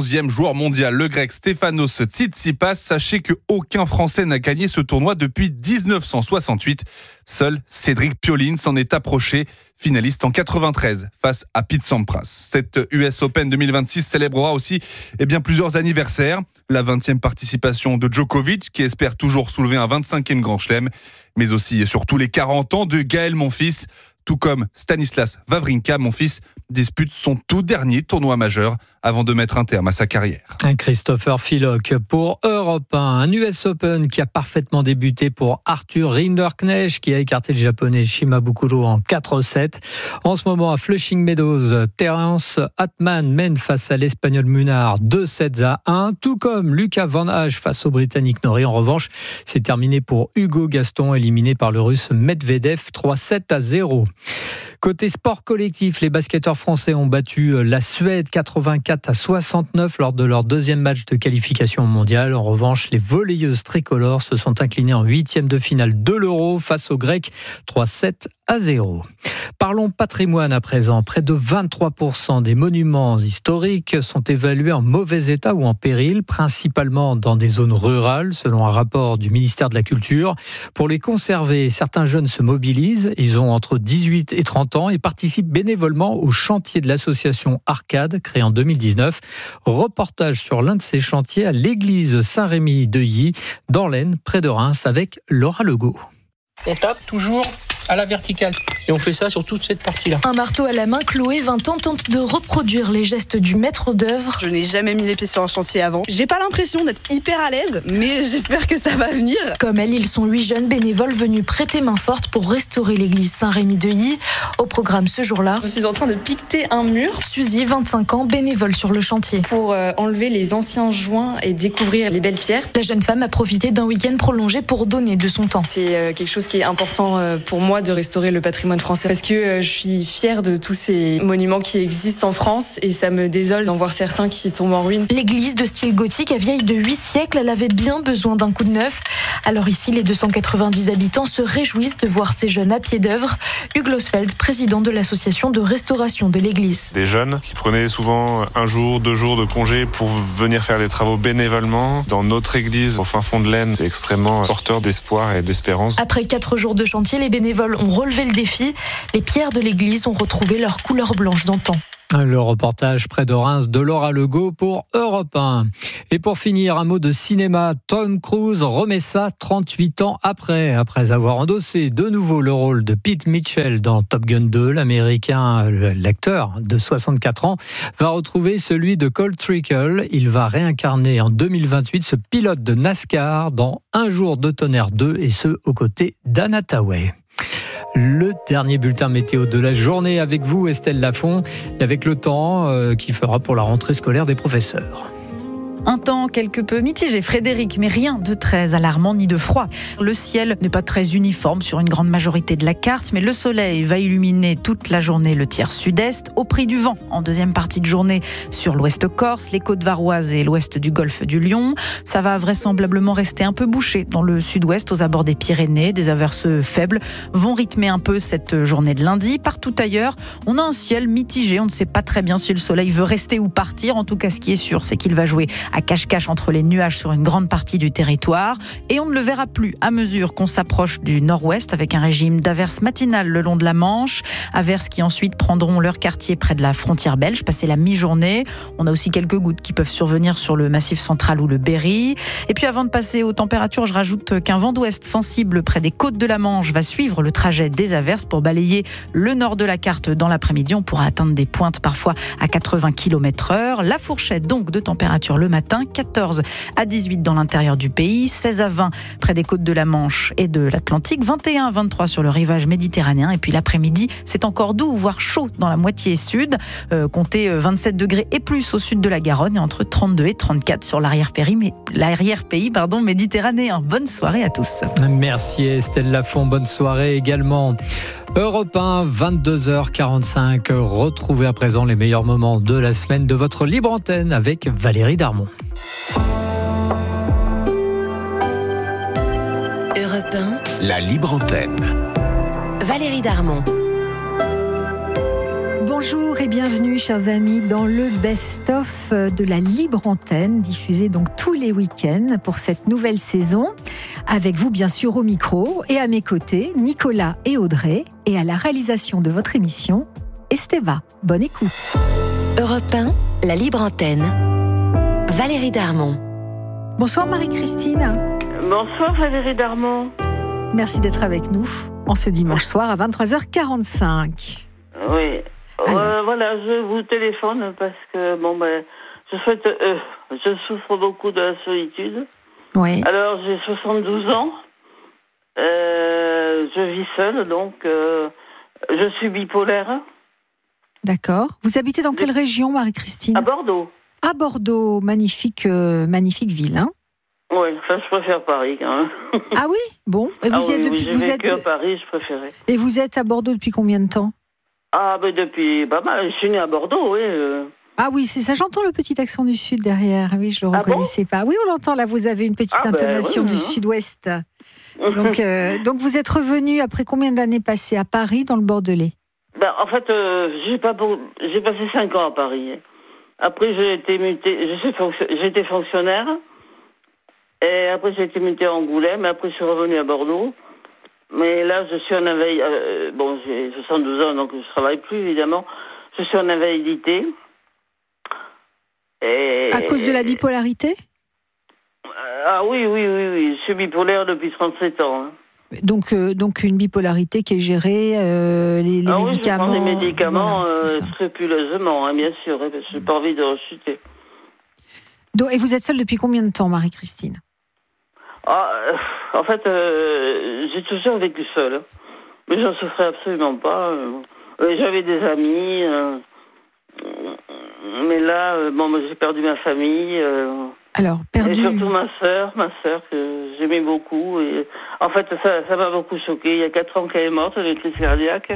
onzième joueur mondial, le grec Stefanos Tsitsipas. Sachez qu'aucun Français n'a gagné ce tournoi depuis dix-neuf cent soixante-huit. Seul Cédric Pioline s'en est approché, finaliste en quatre-vingt-treize face à Pete Sampras. Cette U S Open deux mille vingt-six célébrera aussi eh bien, plusieurs anniversaires. La vingtième participation de Djokovic, qui espère toujours soulever un vingt-cinquième Grand Chelem, mais aussi et surtout les quarante ans de Gaël Monfils. Tout comme Stanislas Wawrinka, Monfils dispute son tout dernier tournoi majeur avant de mettre un terme à sa carrière. Christopher Philock pour Europe un. Un U S Open qui a parfaitement débuté pour Arthur Rinderknecht, qui a écarté le japonais Shima Bukuro en quatre sept. En ce moment, à Flushing Meadows, Terence Atman mène face à l'Espagnol Munar deux sept à un, tout comme Lucas Van Hage face au Britannique Norrie. En revanche, c'est terminé pour Hugo Gaston, éliminé par le Russe Medvedev trois sept à zéro. Côté sport collectif, les basketteurs français ont battu la Suède quatre-vingt-quatre à soixante-neuf lors de leur deuxième match de qualification mondiale. En revanche, les volleyeuses tricolores se sont inclinées en huitième de finale de l'Euro face aux Grecs trois sept à zéro. Parlons patrimoine à présent. Près de vingt-trois pour cent des monuments historiques sont évalués en mauvais état ou en péril, principalement dans des zones rurales, selon un rapport du ministère de la Culture. Pour les conserver, certains jeunes se mobilisent. Ils ont entre dix-huit et trente ans et participent bénévolement au chantier de l'association Arcade, créée en deux mille dix-neuf. Reportage sur l'un de ces chantiers à l'église Saint-Rémy-de-Y, dans l'Aisne, près de Reims, avec Laura Legault. On tape toujours à la verticale. Et on fait ça sur toute cette partie-là. Un marteau à la main, Chloé, vingt ans, tente de reproduire les gestes du maître d'œuvre. Je n'ai jamais mis les pieds sur un chantier avant. J'ai pas l'impression d'être hyper à l'aise, mais j'espère que ça va venir. Comme elle, ils sont huit jeunes bénévoles venus prêter main forte pour restaurer l'église Saint-Rémy-de-Y. Au programme ce jour-là, je suis en train de piqueter un mur. Suzy, vingt-cinq ans, bénévole sur le chantier. Pour euh, enlever les anciens joints et découvrir les belles pierres. La jeune femme a profité d'un week-end prolongé pour donner de son temps. C'est euh, quelque chose qui est important euh, pour moi de restaurer le patrimoine français parce que euh, je suis fière de tous ces monuments qui existent en France et ça me désole d'en voir certains qui tombent en ruine. L'église de style gothique est vieille de huit siècles, elle avait bien besoin d'un coup de neuf. Alors ici, les deux cent quatre-vingt-dix habitants se réjouissent de voir ces jeunes à pied d'œuvre. Hugues Losfeld, président de l'association de restauration de l'église. Des jeunes qui prenaient souvent un jour, deux jours de congé pour venir faire des travaux bénévolement dans notre église au fin fond de l'Aisne. C'est extrêmement porteur d'espoir et d'espérance. Après quatre jours de chantier, les bénévoles ont relevé le défi. Les pierres de l'église ont retrouvé leur couleur blanche d'antan. Le reportage près de Reims de Laura Legault pour Europe un. Et pour finir, un mot de cinéma. Tom Cruise remet ça trente-huit ans après. Après avoir endossé de nouveau le rôle de Pete Mitchell dans Top Gun deux, l'américain, l'acteur de soixante-quatre ans, va retrouver celui de Cole Trickle. Il va réincarner en deux mille vingt-huit ce pilote de NASCAR dans Un jour de tonnerre deux, et ce, aux côtés d'Anna Thaoué. Le dernier bulletin météo de la journée avec vous, Estelle Lafont, et avec le temps euh, qui fera pour la rentrée scolaire des professeurs. Un temps quelque peu mitigé, Frédéric, mais rien de très alarmant ni de froid. Le ciel n'est pas très uniforme sur une grande majorité de la carte, mais le soleil va illuminer toute la journée le tiers sud-est, au prix du vent en deuxième partie de journée sur l'ouest corse, les côtes varoises et l'ouest du golfe du Lion. Ça va vraisemblablement rester un peu bouché dans le sud-ouest, aux abords des Pyrénées. Des averses faibles vont rythmer un peu cette journée de lundi. Partout ailleurs, on a un ciel mitigé. On ne sait pas très bien si le soleil veut rester ou partir. En tout cas, ce qui est sûr, c'est qu'il va jouer à cache-cache entre les nuages sur une grande partie du territoire, et on ne le verra plus à mesure qu'on s'approche du nord-ouest avec un régime d'averses matinales le long de la Manche, averses qui ensuite prendront leur quartier près de la frontière belge, passé la mi-journée. On a aussi quelques gouttes qui peuvent survenir sur le Massif central ou le Berry. Et puis avant de passer aux températures, je rajoute qu'un vent d'ouest sensible près des côtes de la Manche va suivre le trajet des averses pour balayer le nord de la carte dans l'après-midi. On pourra atteindre des pointes parfois à quatre-vingts kilomètres heure. La fourchette donc de température le matin, quatorze à dix-huit dans l'intérieur du pays, seize à vingt près des côtes de la Manche et de l'Atlantique, vingt et un à vingt-trois sur le rivage méditerranéen. Et puis l'après-midi, c'est encore doux, voire chaud dans la moitié sud. Euh, comptez vingt-sept degrés et plus au sud de la Garonne et entre trente-deux et trente-quatre sur l'arrière-pays, mais, l'arrière-pays pardon, méditerranéen. Bonne soirée à tous. Merci Estelle Lafont, bonne soirée également. Europe un, vingt-deux heures quarante-cinq. Retrouvez à présent les meilleurs moments de la semaine de votre libre antenne avec Valérie Darmon. Europe un, la libre antenne. Valérie Darmon. Bonjour et bienvenue, chers amis, dans le best-of de la Libre Antenne, diffusé donc tous les week-ends pour cette nouvelle saison. Avec vous, bien sûr, au micro et à mes côtés, Nicolas et Audrey, et à la réalisation de votre émission, Esteva. Bonne écoute. Europe un, la Libre Antenne. Valérie Darmon. Bonsoir Marie-Christine. Bonsoir Valérie Darmon. Merci d'être avec nous en ce dimanche soir à vingt-trois heures quarante-cinq. Oui. Euh, voilà, je vous téléphone parce que bon ben, je souhaite, euh, je souffre beaucoup de la solitude. Oui. Alors j'ai soixante-douze ans, euh, je vis seule, donc euh, je suis bipolaire. D'accord. Vous habitez dans quelle région, Marie-Christine ? À Bordeaux. À Bordeaux, magnifique, euh, magnifique ville, hein ? Oui, enfin je préfère Paris quand même. Ah oui ? Bon. Et vous ah êtes oui, depuis, oui, vous j'ai êtes vécu à Paris, je préférais. Et vous êtes à Bordeaux depuis combien de temps ? Ah ben depuis pas mal, je suis née à Bordeaux, oui. Euh... Ah oui, c'est ça, j'entends le petit accent du sud derrière. Oui, je le ah reconnaissais bon pas. Oui, on l'entend là, vous avez une petite ah intonation ben, oui, du hein. sud-ouest. Donc, euh, donc vous êtes revenu après combien d'années passées à Paris, dans le Bordelais ? Ben, en fait, euh, j'ai pas beau... j'ai passé cinq ans à Paris. Après, j'ai été mutée, je suis fonction... j'étais fonctionnaire. Et après, j'ai été mutée à Angoulême. Et après, je suis revenue à Bordeaux. Mais là, je suis en invalidité. Euh, bon, j'ai soixante-douze ans, donc je ne travaille plus, évidemment. Je suis en invalidité. Et... À cause de la bipolarité ? Ah oui, oui, oui, oui. Je suis bipolaire depuis trente-sept ans. Hein. Donc, euh, donc une bipolarité qui est gérée, euh, les, les ah médicaments... oui, je prends des médicaments voilà, euh, scrupuleusement, hein, bien sûr. Hein, je n'ai pas envie de rechuter. Donc, et vous êtes seule depuis combien de temps, Marie-Christine ? Ah, euh, en fait, euh, j'ai toujours vécu seule. Mais j'en souffrais absolument pas. Euh, j'avais des amis. Euh, mais là, euh, bon, j'ai perdu ma famille. Euh, Alors, perdu... Et surtout ma sœur, ma sœur que j'aimais beaucoup. Et, en fait, ça, ça m'a beaucoup choquée. Il y a quatre ans qu'elle est morte d'une crise cardiaque.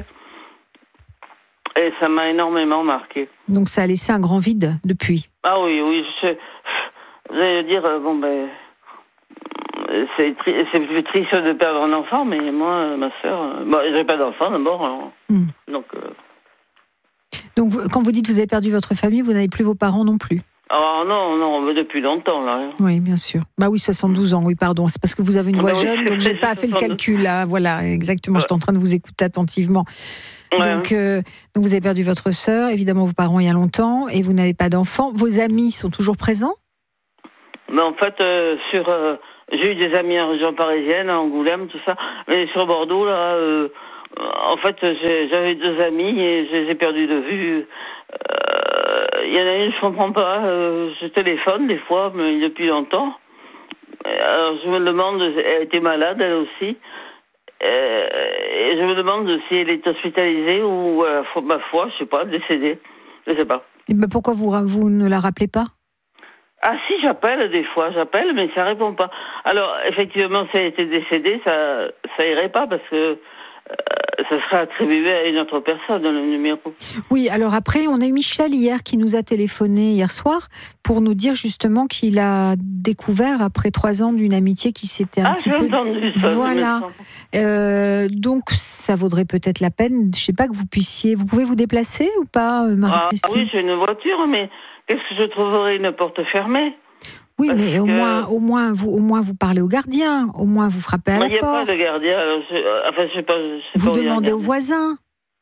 Et ça m'a énormément marqué. Donc ça a laissé un grand vide depuis. Ah oui, oui. Je, vous allez dire, bon ben... C'est, tri- c'est plus triste de perdre un enfant, mais moi, ma sœur... Bah, j'ai pas d'enfant d'abord, alors. Mm. Donc, euh... Donc vous, quand vous dites que vous avez perdu votre famille, vous n'avez plus vos parents non plus ? Ah non, non, depuis longtemps, là. Oui, bien sûr. Bah oui, soixante-douze ans, oui, pardon. C'est parce que vous avez une voix bah oui, jeune, donc j'ai pas fait le calcul, là. Voilà, exactement, ouais. J'étais en train de vous écouter attentivement. Ouais. Donc, euh, donc vous avez perdu votre sœur, évidemment vos parents il y a longtemps, et vous n'avez pas d'enfants. Vos amis sont toujours présents ? Mais en fait, euh, sur... Euh... J'ai eu des amis en région parisienne, à Angoulême, tout ça. Mais sur Bordeaux, là, euh, en fait, j'ai, j'avais deux amis et je les ai perdus de vue. Il euh, y en a une, je comprends pas. Euh, je téléphone des fois, mais depuis longtemps. Alors, je me demande, elle était malade, elle aussi. Euh, et je me demande si elle est hospitalisée ou, euh, ma foi, je sais pas, décédée. Je sais pas. Et ben pourquoi vous, vous ne la rappelez pas ? Ah si, j'appelle des fois, j'appelle, mais ça répond pas. Alors, effectivement, si elle était décédée, ça ça irait pas parce que euh, ça serait attribué à une autre personne, le numéro. Oui, alors après, on a eu Michel hier qui nous a téléphoné hier soir pour nous dire justement qu'il a découvert, après trois ans d'une amitié qui s'était un ah, petit j'ai peu... entendu ça. Voilà. Euh, donc, ça vaudrait peut-être la peine, je sais pas, que vous puissiez... Vous pouvez vous déplacer ou pas, Marie-Christine ? Ah oui, j'ai une voiture, mais... Est-ce que je trouverai une porte fermée ? Oui, Parce mais que... au moins, au moins, vous, au moins, vous parlez au gardien. Au moins, vous frappez à la porte. Il n'y a pas de gardien. Alors je... Enfin, je sais pas. Je sais vous pas demandez aux voisins.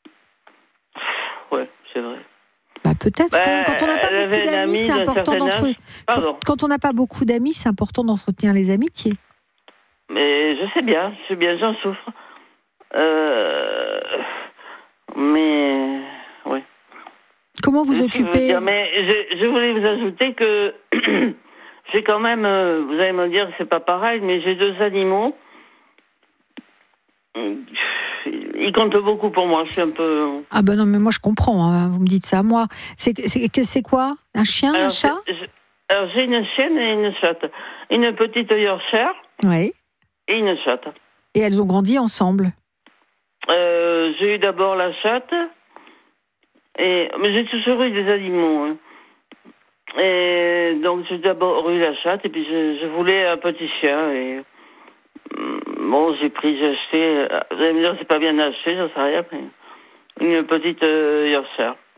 Oui, c'est vrai. Bah peut-être. Bah, quand, quand on n'a pas beaucoup d'amis, c'est important d'entre... quand, quand on n'a pas beaucoup d'amis, c'est important d'entretenir les amitiés. Mais je sais bien, je sais bien, j'en souffre. Euh... Mais oui. Comment vous occupez dire, Mais je, je voulais vous ajouter que j'ai quand même, euh, vous allez me dire que c'est pas pareil, mais j'ai deux animaux. Ils comptent beaucoup pour moi. Je suis un peu. Ah ben non, mais moi je comprends. Hein, vous me dites ça à moi. C'est c'est, c'est quoi ? Un chien, alors, un chat ? Alors j'ai une chienne et une chatte. Une petite Yorkshire. Oui. Et une chatte. Et elles ont grandi ensemble ? euh, J'ai eu d'abord la chatte. Et, mais j'ai toujours eu des animaux. Hein. Et donc j'ai d'abord eu la chatte et puis je, je voulais un petit chien. Et bon, j'ai pris, j'ai acheté. Vous allez me dire c'est pas bien acheté, j'en sais rien, mais une petite euh, Yorkshire.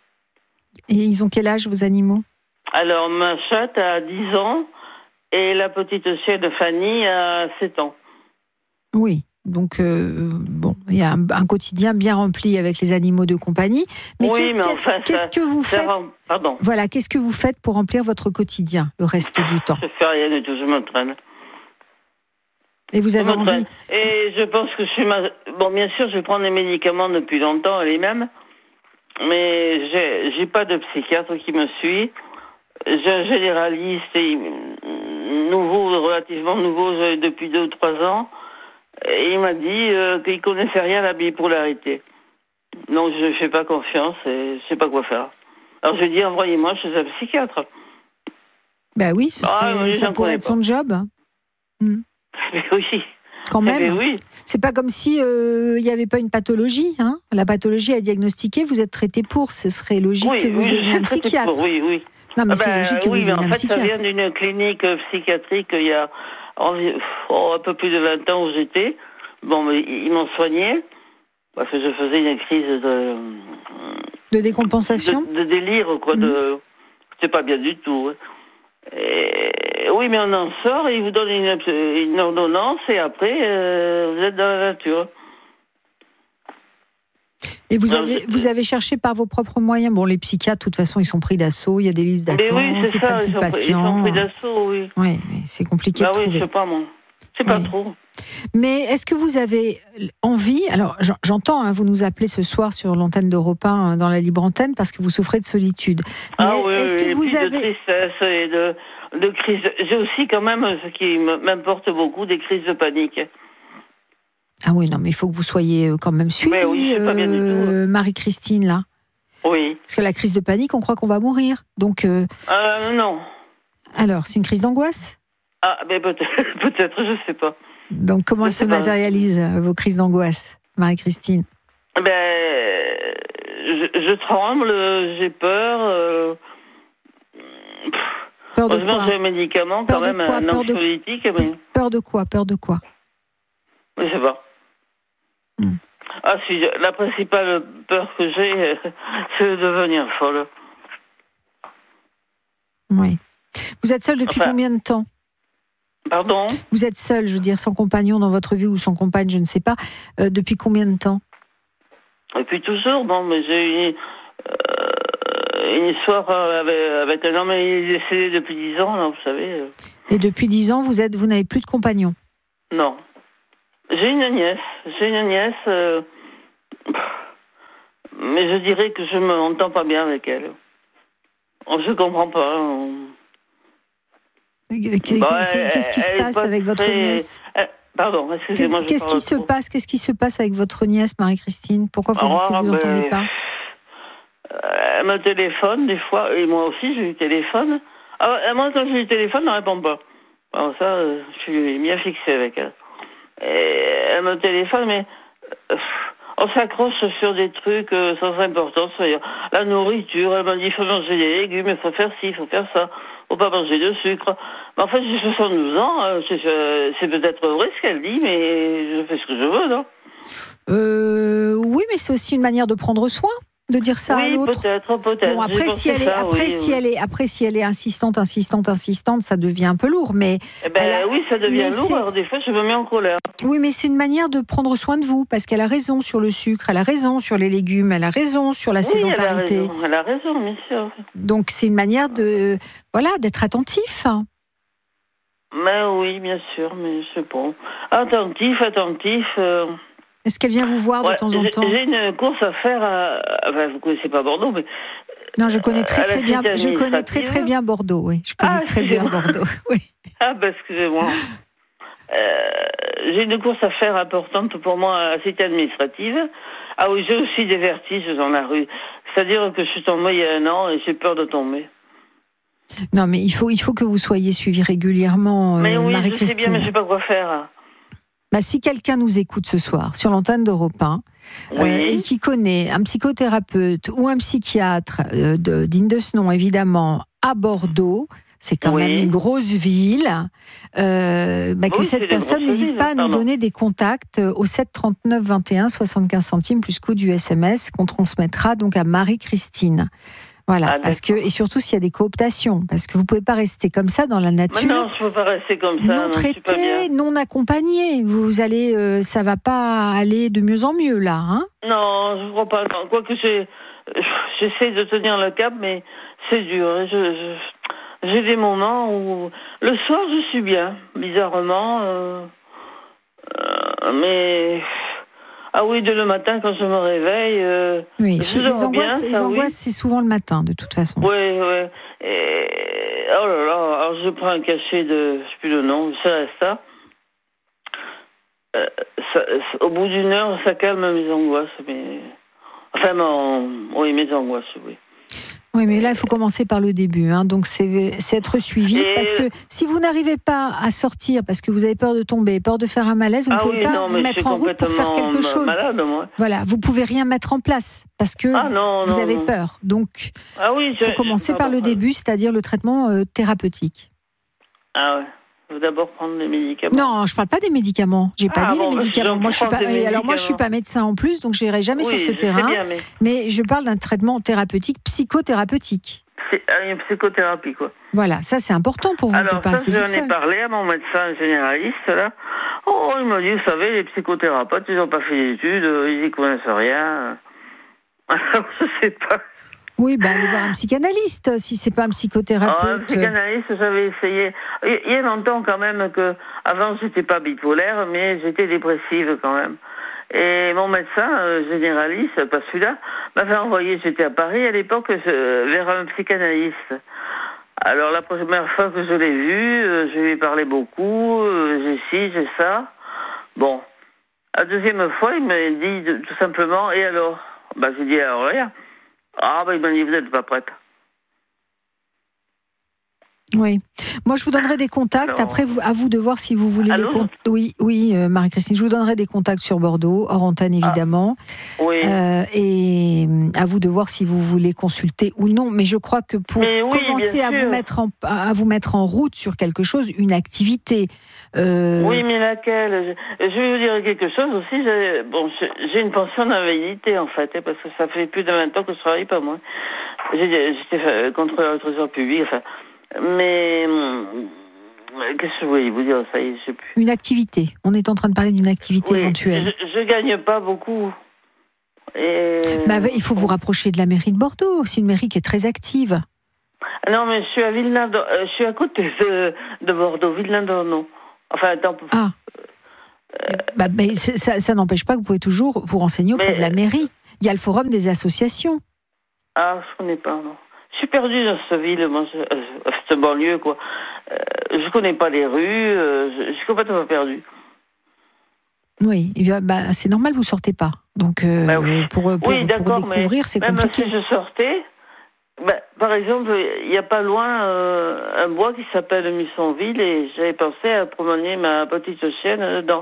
Et ils ont quel âge, vos animaux? Alors, ma chatte a dix ans et la petite chienne Fanny a sept ans. Oui, donc euh, bon, il y a un, un quotidien bien rempli avec les animaux de compagnie. Mais oui, qu'est-ce mais que, enfin, qu'est-ce ça, que vous ça faites rend... Pardon. Voilà, qu'est-ce que vous faites pour remplir votre quotidien le reste du temps? Je fais rien du tout, je m'entraîne. Et vous avez envie? Et je pense que je suis ma... Bon, bien sûr, je prends des médicaments depuis longtemps, les mêmes, mais j'ai, j'ai pas de psychiatre qui me suit. J'ai un généraliste et nouveau, relativement nouveau, depuis deux ou trois ans, et il m'a dit euh, qu'il connaissait rien à la bipolarité. Donc je ne fais pas confiance et je sais pas quoi faire. Alors je lui ai dit, envoyez-moi chez un psychiatre. Ben oui, ce serait, ah, oui, ça pourrait être pas. son job. Hmm. Oui. Quand même. Mais oui. C'est pas comme si il euh, n'y avait pas une pathologie. Hein. La pathologie est diagnostiquée, vous êtes traité pour. Ce serait logique oui, que vous oui, ayez un psychiatre. Pour, oui, oui. Non, mais ah c'est ben, logique que oui, vous mais ayez en un fait, psychiatre. ça vient d'une clinique psychiatrique il y a oh, un peu plus de vingt ans où j'étais. Bon, mais ils m'ont soigné parce que je faisais une crise de... De décompensation De, de délire, quoi. Mmh. De... C'était pas bien du tout. Et... Oui, mais on en sort et ils vous donnent une, une ordonnance et après, euh, vous êtes dans la nature. Et vous avez, vous avez cherché par vos propres moyens. Bon, les psychiatres, de toute façon, ils sont pris d'assaut. Il y a des listes d'attente oui, qui ça, prennent plus de patients. Ils sont pris d'assaut, oui. Oui, mais c'est compliqué bah de oui, trouver. je sais pas, moi. C'est pas oui. trop. Mais est-ce que vous avez envie... Alors, j'entends, hein, vous nous appelez ce soir sur l'antenne d'Europe un, dans la libre antenne, parce que vous souffrez de solitude. Mais ah oui, est-ce que et vous puis avez... de tristesse et de, de crise. J'ai aussi quand même, ce qui m'importe beaucoup, des crises de panique. Ah oui, non, mais il faut que vous soyez quand même suivie, mais oui, c'est pas bien du tout. Euh, Marie-Christine, là. Oui. Parce que la crise de panique, on croit qu'on va mourir. Donc... Euh, euh, non. Alors, c'est une crise d'angoisse? Ah, mais peut-être, peut-être, je sais pas. Donc, comment elles se matérialisent, vos crises d'angoisse, Marie-Christine? Ben, je, je tremble, j'ai peur. Euh... Peur de je quoi? mange un médicament, quand peur même, un peur anxiolytique. De... Mais... Peur de quoi? Peur de quoi? Je sais pas. Hmm. Ah, si, la principale peur que j'ai, c'est de devenir folle. Oui. Vous êtes seule depuis enfin, combien de temps? Pardon? Vous êtes seule, je veux dire, sans compagnon dans votre vie ou sans compagne, je ne sais pas. Euh, depuis combien de temps? Depuis toujours, bon, mais j'ai eu euh, une histoire avec, avec un homme, il est décédé depuis dix ans, là, vous savez. Et depuis dix ans, vous êtes, vous n'avez plus de compagnon? Non. J'ai une nièce. J'ai une nièce, euh, mais je dirais que je ne m'entends pas bien avec elle. Je ne comprends pas. On... Qu'est-ce bah, qui se passe avec votre très... nièce? Pardon, excusez-moi. Qu'est-ce qui se passe Qu'est-ce qui se passe avec votre nièce, Marie-Christine? Pourquoi vous dites que vous n'entendez ben, pas? Elle me téléphone des fois, et moi aussi j'ai eu téléphone. Alors, moi, quand j'ai eu téléphone, elle ne répond pas. Alors ça, je suis bien fixé avec elle. Et elle me téléphone, mais on s'accroche sur des trucs sans importance. La nourriture, elle m'a dit il faut manger des légumes, il faut faire ci, il faut faire ça. Faut pas manger de sucre. Mais en fait, j'ai soixante-douze ans. C'est, c'est peut-être vrai ce qu'elle dit, mais je fais ce que je veux, non? euh, Oui, mais c'est aussi une manière de prendre soin, de dire ça oui, à l'autre. Oui, peut-être, peut-être. Bon, après, si elle, est, ça, après, oui, si, oui. Elle est, après si elle est insistante, insistante, insistante, ça devient un peu lourd. Mais eh ben, a, oui, ça devient lourd. Alors des fois, je me mets en colère. Oui, mais c'est une manière de prendre soin de vous, parce qu'elle a raison sur le sucre, elle a raison sur les légumes, elle a raison sur la oui, sédentarité. Elle a raison, elle a raison, bien sûr. Donc c'est une manière de, voilà, d'être attentif. Mais oui, bien sûr, mais c'est bon. Attentif, attentif. Euh... Est-ce qu'elle vient vous voir ouais, de temps en temps? J'ai une course à faire à... Enfin, vous ne connaissez pas Bordeaux, mais... Non, je connais très très bien, je connais très très bien Bordeaux, oui. Je connais ah, très bien Bordeaux, oui. Ah, ben, excusez-moi. euh, j'ai une course à faire importante pour moi à la cité administrative. Ah oui, j'ai aussi des vertiges dans la rue. C'est-à-dire que je suis tombée il y a un an et j'ai peur de tomber. Non, mais il faut, il faut que vous soyez suivi régulièrement, mais euh, oui, Marie-Christine. Je sais bien, mais je ne sais pas quoi faire. Bah, si quelqu'un nous écoute ce soir sur l'antenne d'Europe un oui. euh, et qui connaît un psychothérapeute ou un psychiatre euh, de, digne de ce nom, évidemment, à Bordeaux, c'est quand oui. même une grosse ville, euh, bah, que oui, cette personne n'hésite pas à nous donner des contacts au sept trente-neuf vingt et un soixante-quinze centimes plus coût du S M S qu'on transmettra donc à Marie-Christine. Voilà, Ah, parce que, et surtout s'il y a des cooptations, parce que vous ne pouvez pas rester comme ça dans la nature. Mais non, je ne peux pas rester comme ça. Non non, je suis pas traité, bien. non accompagné. Vous allez, euh, ça va pas aller de mieux en mieux là, hein. Non, je ne crois pas. Non. Quoique j'ai, j'essaie de tenir le cap, mais c'est dur. Je, je, j'ai des moments où le soir je suis bien, bizarrement, euh, euh, mais ah oui, dès le matin quand je me réveille, euh, Oui, je les dors angoisses, bien, les ça, angoisses oui. c'est souvent le matin de toute façon. Oui, oui. Et... Oh là là, alors je prends un cachet de, je sais plus le nom, c'est Resta. Euh, ça, ça, au bout d'une heure, ça calme mes angoisses, mais enfin, mon... oui, mes angoisses, oui. Oui, mais là, il faut commencer par le début. Hein. Donc, c'est, c'est être suivi. Et... Parce que si vous n'arrivez pas à sortir, parce que vous avez peur de tomber, peur de faire un malaise, vous ne ah pouvez oui, pas non, vous mettre en route pour faire quelque chose. Malade, moi. Voilà, vous pouvez rien mettre en place parce que ah, non, vous non, avez non. peur. Donc, ah oui, il faut commencer par le début, c'est-à-dire le traitement euh, thérapeutique. Ah ouais. Il faut d'abord prendre les médicaments. Non, je ne parle pas des médicaments. J'ai pas ah, dit bon, les médicaments. Moi, je suis pas. Et alors, moi, je suis pas médecin en plus, donc je n'irai jamais oui, sur ce je terrain. Sais bien, mais... mais je parle d'un traitement thérapeutique, psychothérapeutique. C'est une psychothérapie, quoi. Voilà, ça c'est important pour vous. Alors, pas ça, j'en ai parlé à mon médecin généraliste, là. Oh, il m'a dit, vous savez, les psychothérapeutes, ils n'ont pas fait d'études, ils n'y connaissent rien. Alors, je sais pas. Oui, bah, allez voir un psychanalyste, si c'est pas un psychothérapeute. Oh, un psychanalyste, j'avais essayé. Il y a longtemps, quand même, que, avant, j'étais pas bipolaire, mais j'étais dépressive, quand même. Et mon médecin euh, généraliste, pas celui-là, m'avait envoyé, j'étais à Paris à l'époque, je, vers un psychanalyste. Alors la première fois que je l'ai vu, euh, je lui ai parlé beaucoup, euh, j'ai ci, j'ai ça. Bon. La deuxième fois, il m'a dit de, tout simplement, et alors? Bah j'ai dit, alors rien. Ah bah il m'a dit, vous n'êtes pas prête. Oui. Moi, je vous donnerai des contacts. Alors... Après, vous, à vous de voir si vous voulez Allô les contacts. Oui, oui, euh, Marie-Christine, je vous donnerai des contacts sur Bordeaux, hors antenne évidemment. Ah, oui. Euh, et à vous de voir si vous voulez consulter ou non. Mais je crois que pour oui, commencer à vous, mettre en, à vous mettre en route sur quelque chose, une activité. Euh... Oui, mais laquelle? je, je vais vous dire quelque chose aussi. J'ai, bon, j'ai une pension d'invalidité en fait, parce que ça fait plus de vingt ans que je travaille pas moi. J'ai, j'étais contrôleur du trésor public, enfin. Mais qu'est-ce que je voulais vous dire, ça y est, je sais plus. Une activité. On est en train de parler d'une activité oui, éventuelle. Je, je gagne pas beaucoup. Et... Bah, il faut vous rapprocher de la mairie de Bordeaux. C'est une mairie qui est très active. Non, mais je suis à Villeneuve, euh, je suis à côté de, de Bordeaux, Villeneuve-non. Enfin, attends. Ah. Euh, bah, bah, ça, ça n'empêche pas que vous pouvez toujours vous renseigner auprès mais... de la mairie. Il y a le forum des associations. Ah, je connais pas, non. Je suis perdue dans cette ville, moi, je, euh, cette banlieue, quoi. Euh, je connais pas les rues, euh, je, je suis complètement perdue. Oui, bah, c'est normal, vous sortez pas. Donc, euh, bah oui. pour, pour, oui, pour découvrir, c'est compliqué. Même si je sortais, bah, par exemple, il n'y a pas loin euh, un bois qui s'appelle Mussonville et j'avais pensé à promener ma petite chienne dedans.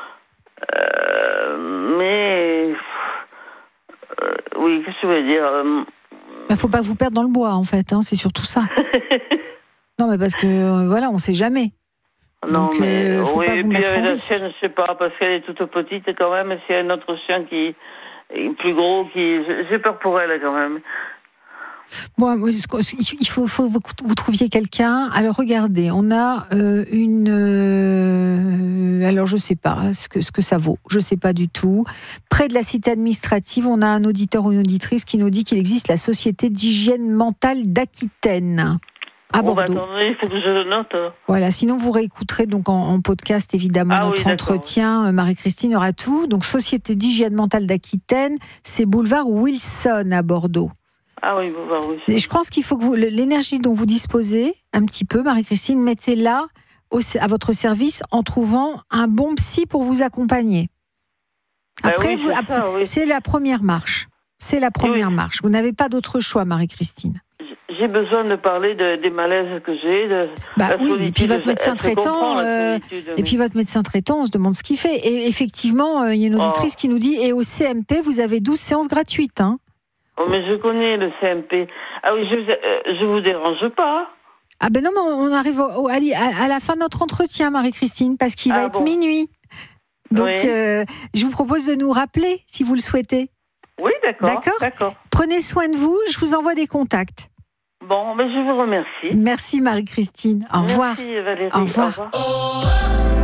Euh, mais... Euh, oui, qu'est-ce que je voulais dire euh, Il ne faut pas vous perdre dans le bois, en fait, hein, c'est surtout ça. Non, mais parce que, euh, voilà, on ne sait jamais. Non, Donc, mais euh, faut oui, pas vous et puis mettre avec en la risque. chienne, je sais pas, parce qu'elle est toute petite quand même, et s'il y a un autre chien qui est plus gros, qui... j'ai peur pour elle quand même. Bon, il faut, faut que vous trouviez quelqu'un. Alors regardez, on a euh, une... Euh, alors je sais pas ce que, ce que ça vaut, je sais pas du tout. Près de la cité administrative, on a un auditeur ou une auditrice qui nous dit qu'il existe la Société d'hygiène mentale d'Aquitaine. À bon, Bordeaux. Bah, attendez, il faut que je le note. Voilà, sinon vous réécouterez donc en, en podcast évidemment ah, notre oui, entretien. Marie-Christine aura tout. Donc Société d'hygiène mentale d'Aquitaine, c'est boulevard Wilson à Bordeaux. Ah oui, boulevard Wilson. Et je pense qu'il faut que vous, l'énergie dont vous disposez un petit peu, Marie-Christine, mettez-la au, à votre service en trouvant un bon psy pour vous accompagner. Après, bah oui, vous, c'est, après ça, oui. c'est la première marche. C'est la première oui. marche. Vous n'avez pas d'autre choix, Marie-Christine. J'ai besoin de parler de, des malaises que j'ai. De, bah la oui, solitude, et puis votre médecin traitant, euh, et puis votre médecin traitant, on se demande ce qu'il fait. Et effectivement, il euh, y a une auditrice oh. qui nous dit, et au C M P, vous avez douze séances gratuites. Hein. Oh, mais je connais le C M P. Ah oui, je euh, je vous dérange pas. Ah ben non, mais on arrive au, au, à, à la fin de notre entretien, Marie-Christine, parce qu'il ah va bon. être minuit. Donc, oui. euh, je vous propose de nous rappeler, si vous le souhaitez. Oui, d'accord. D'accord, d'accord. Prenez soin de vous, je vous envoie des contacts. Bon, ben je vous remercie. Merci Marie-Christine. Au revoir. Merci Valérie. Au revoir. Au revoir.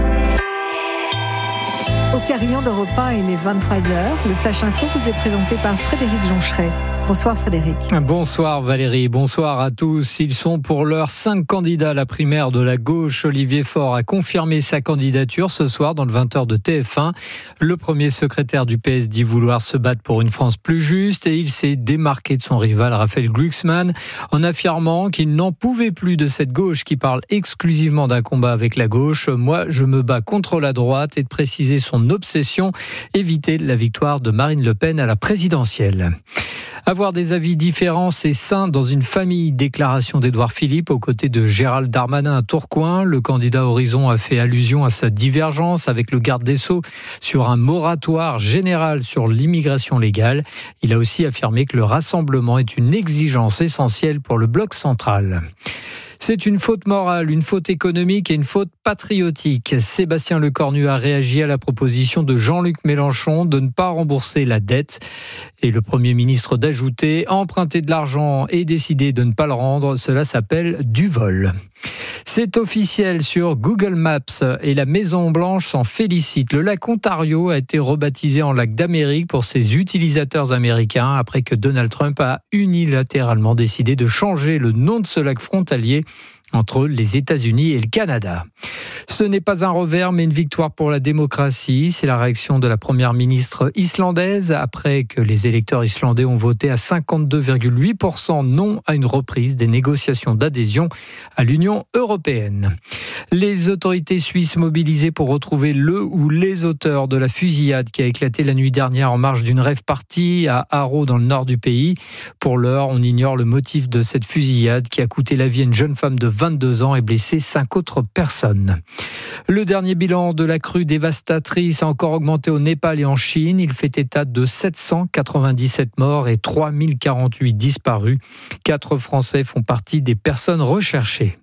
Au carillon d'Europe un, il est vingt-trois heures. Le Flash Info vous est présenté par Frédéric Joncheret. Bonsoir Frédéric. Bonsoir Valérie, bonsoir à tous. Ils sont pour l'heure cinq candidats à la primaire de la gauche. Olivier Faure a confirmé sa candidature ce soir dans le vingt heures de T F un. Le premier secrétaire du P S dit vouloir se battre pour une France plus juste et il s'est démarqué de son rival Raphaël Glucksmann en affirmant qu'il n'en pouvait plus de cette gauche qui parle exclusivement d'un combat avec la gauche. Moi, je me bats contre la droite et de préciser son obsession, éviter la victoire de Marine Le Pen à la présidentielle. Avoir des avis différents, c'est sain dans une famille. Déclaration d'Édouard Philippe aux côtés de Gérald Darmanin à Tourcoing. Le candidat Horizon a fait allusion à sa divergence avec le garde des Sceaux sur un moratoire général sur l'immigration légale. Il a aussi affirmé que le rassemblement est une exigence essentielle pour le bloc central. C'est une faute morale, une faute économique et une faute patriotique. Sébastien Lecornu a réagi à la proposition de Jean-Luc Mélenchon de ne pas rembourser la dette. Et le Premier ministre d'ajouter, emprunter de l'argent et décider de ne pas le rendre, cela s'appelle du vol. C'est officiel sur Google Maps et la Maison-Blanche s'en félicite. Le lac Ontario a été rebaptisé en lac d'Amérique pour ses utilisateurs américains après que Donald Trump a unilatéralement décidé de changer le nom de ce lac frontalier entre les États-Unis et le Canada. Ce n'est pas un revers, mais une victoire pour la démocratie. C'est la réaction de la première ministre islandaise après que les électeurs islandais ont voté à cinquante-deux virgule huit pour cent non à une reprise des négociations d'adhésion à l'Union européenne. Les autorités suisses mobilisées pour retrouver le ou les auteurs de la fusillade qui a éclaté la nuit dernière en marge d'une rave party à Haro dans le nord du pays. Pour l'heure, on ignore le motif de cette fusillade qui a coûté la vie à une jeune femme de vingt-deux ans et blessé cinq autres personnes. Le dernier bilan de la crue dévastatrice a encore augmenté au Népal et en Chine. Il fait état de sept cent quatre-vingt-dix-sept morts et trois mille quarante-huit disparus. Quatre Français font partie des personnes recherchées.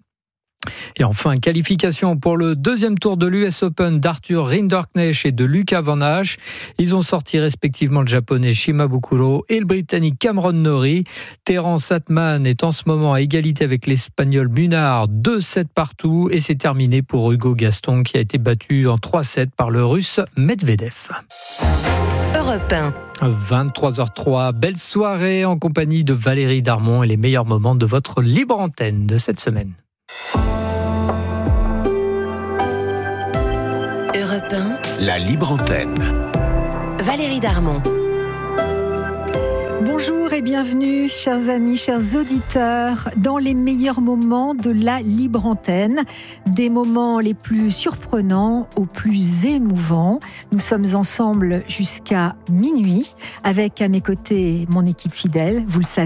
Et enfin, qualification pour le deuxième tour de l'U S Open d'Arthur Rinderknecht et de Lucas Van Hache. Ils ont sorti respectivement le japonais Shimabukuro et le britannique Cameron Norrie. Terence Atman est en ce moment à égalité avec l'espagnol Munar, deux sept partout. Et c'est terminé pour Hugo Gaston qui a été battu en trois sept par le russe Medvedev. Europe un. vingt-trois heures trois, belle soirée en compagnie de Valérie Darmon et les meilleurs moments de votre libre antenne de cette semaine. Europe un. La libre antenne. Valérie Darmon. Bonjour et bienvenue, chers amis, chers auditeurs, dans les meilleurs moments de la libre antenne, des moments les plus surprenants aux plus émouvants. Nous sommes ensemble jusqu'à minuit, avec à mes côtés mon équipe fidèle, vous le savez.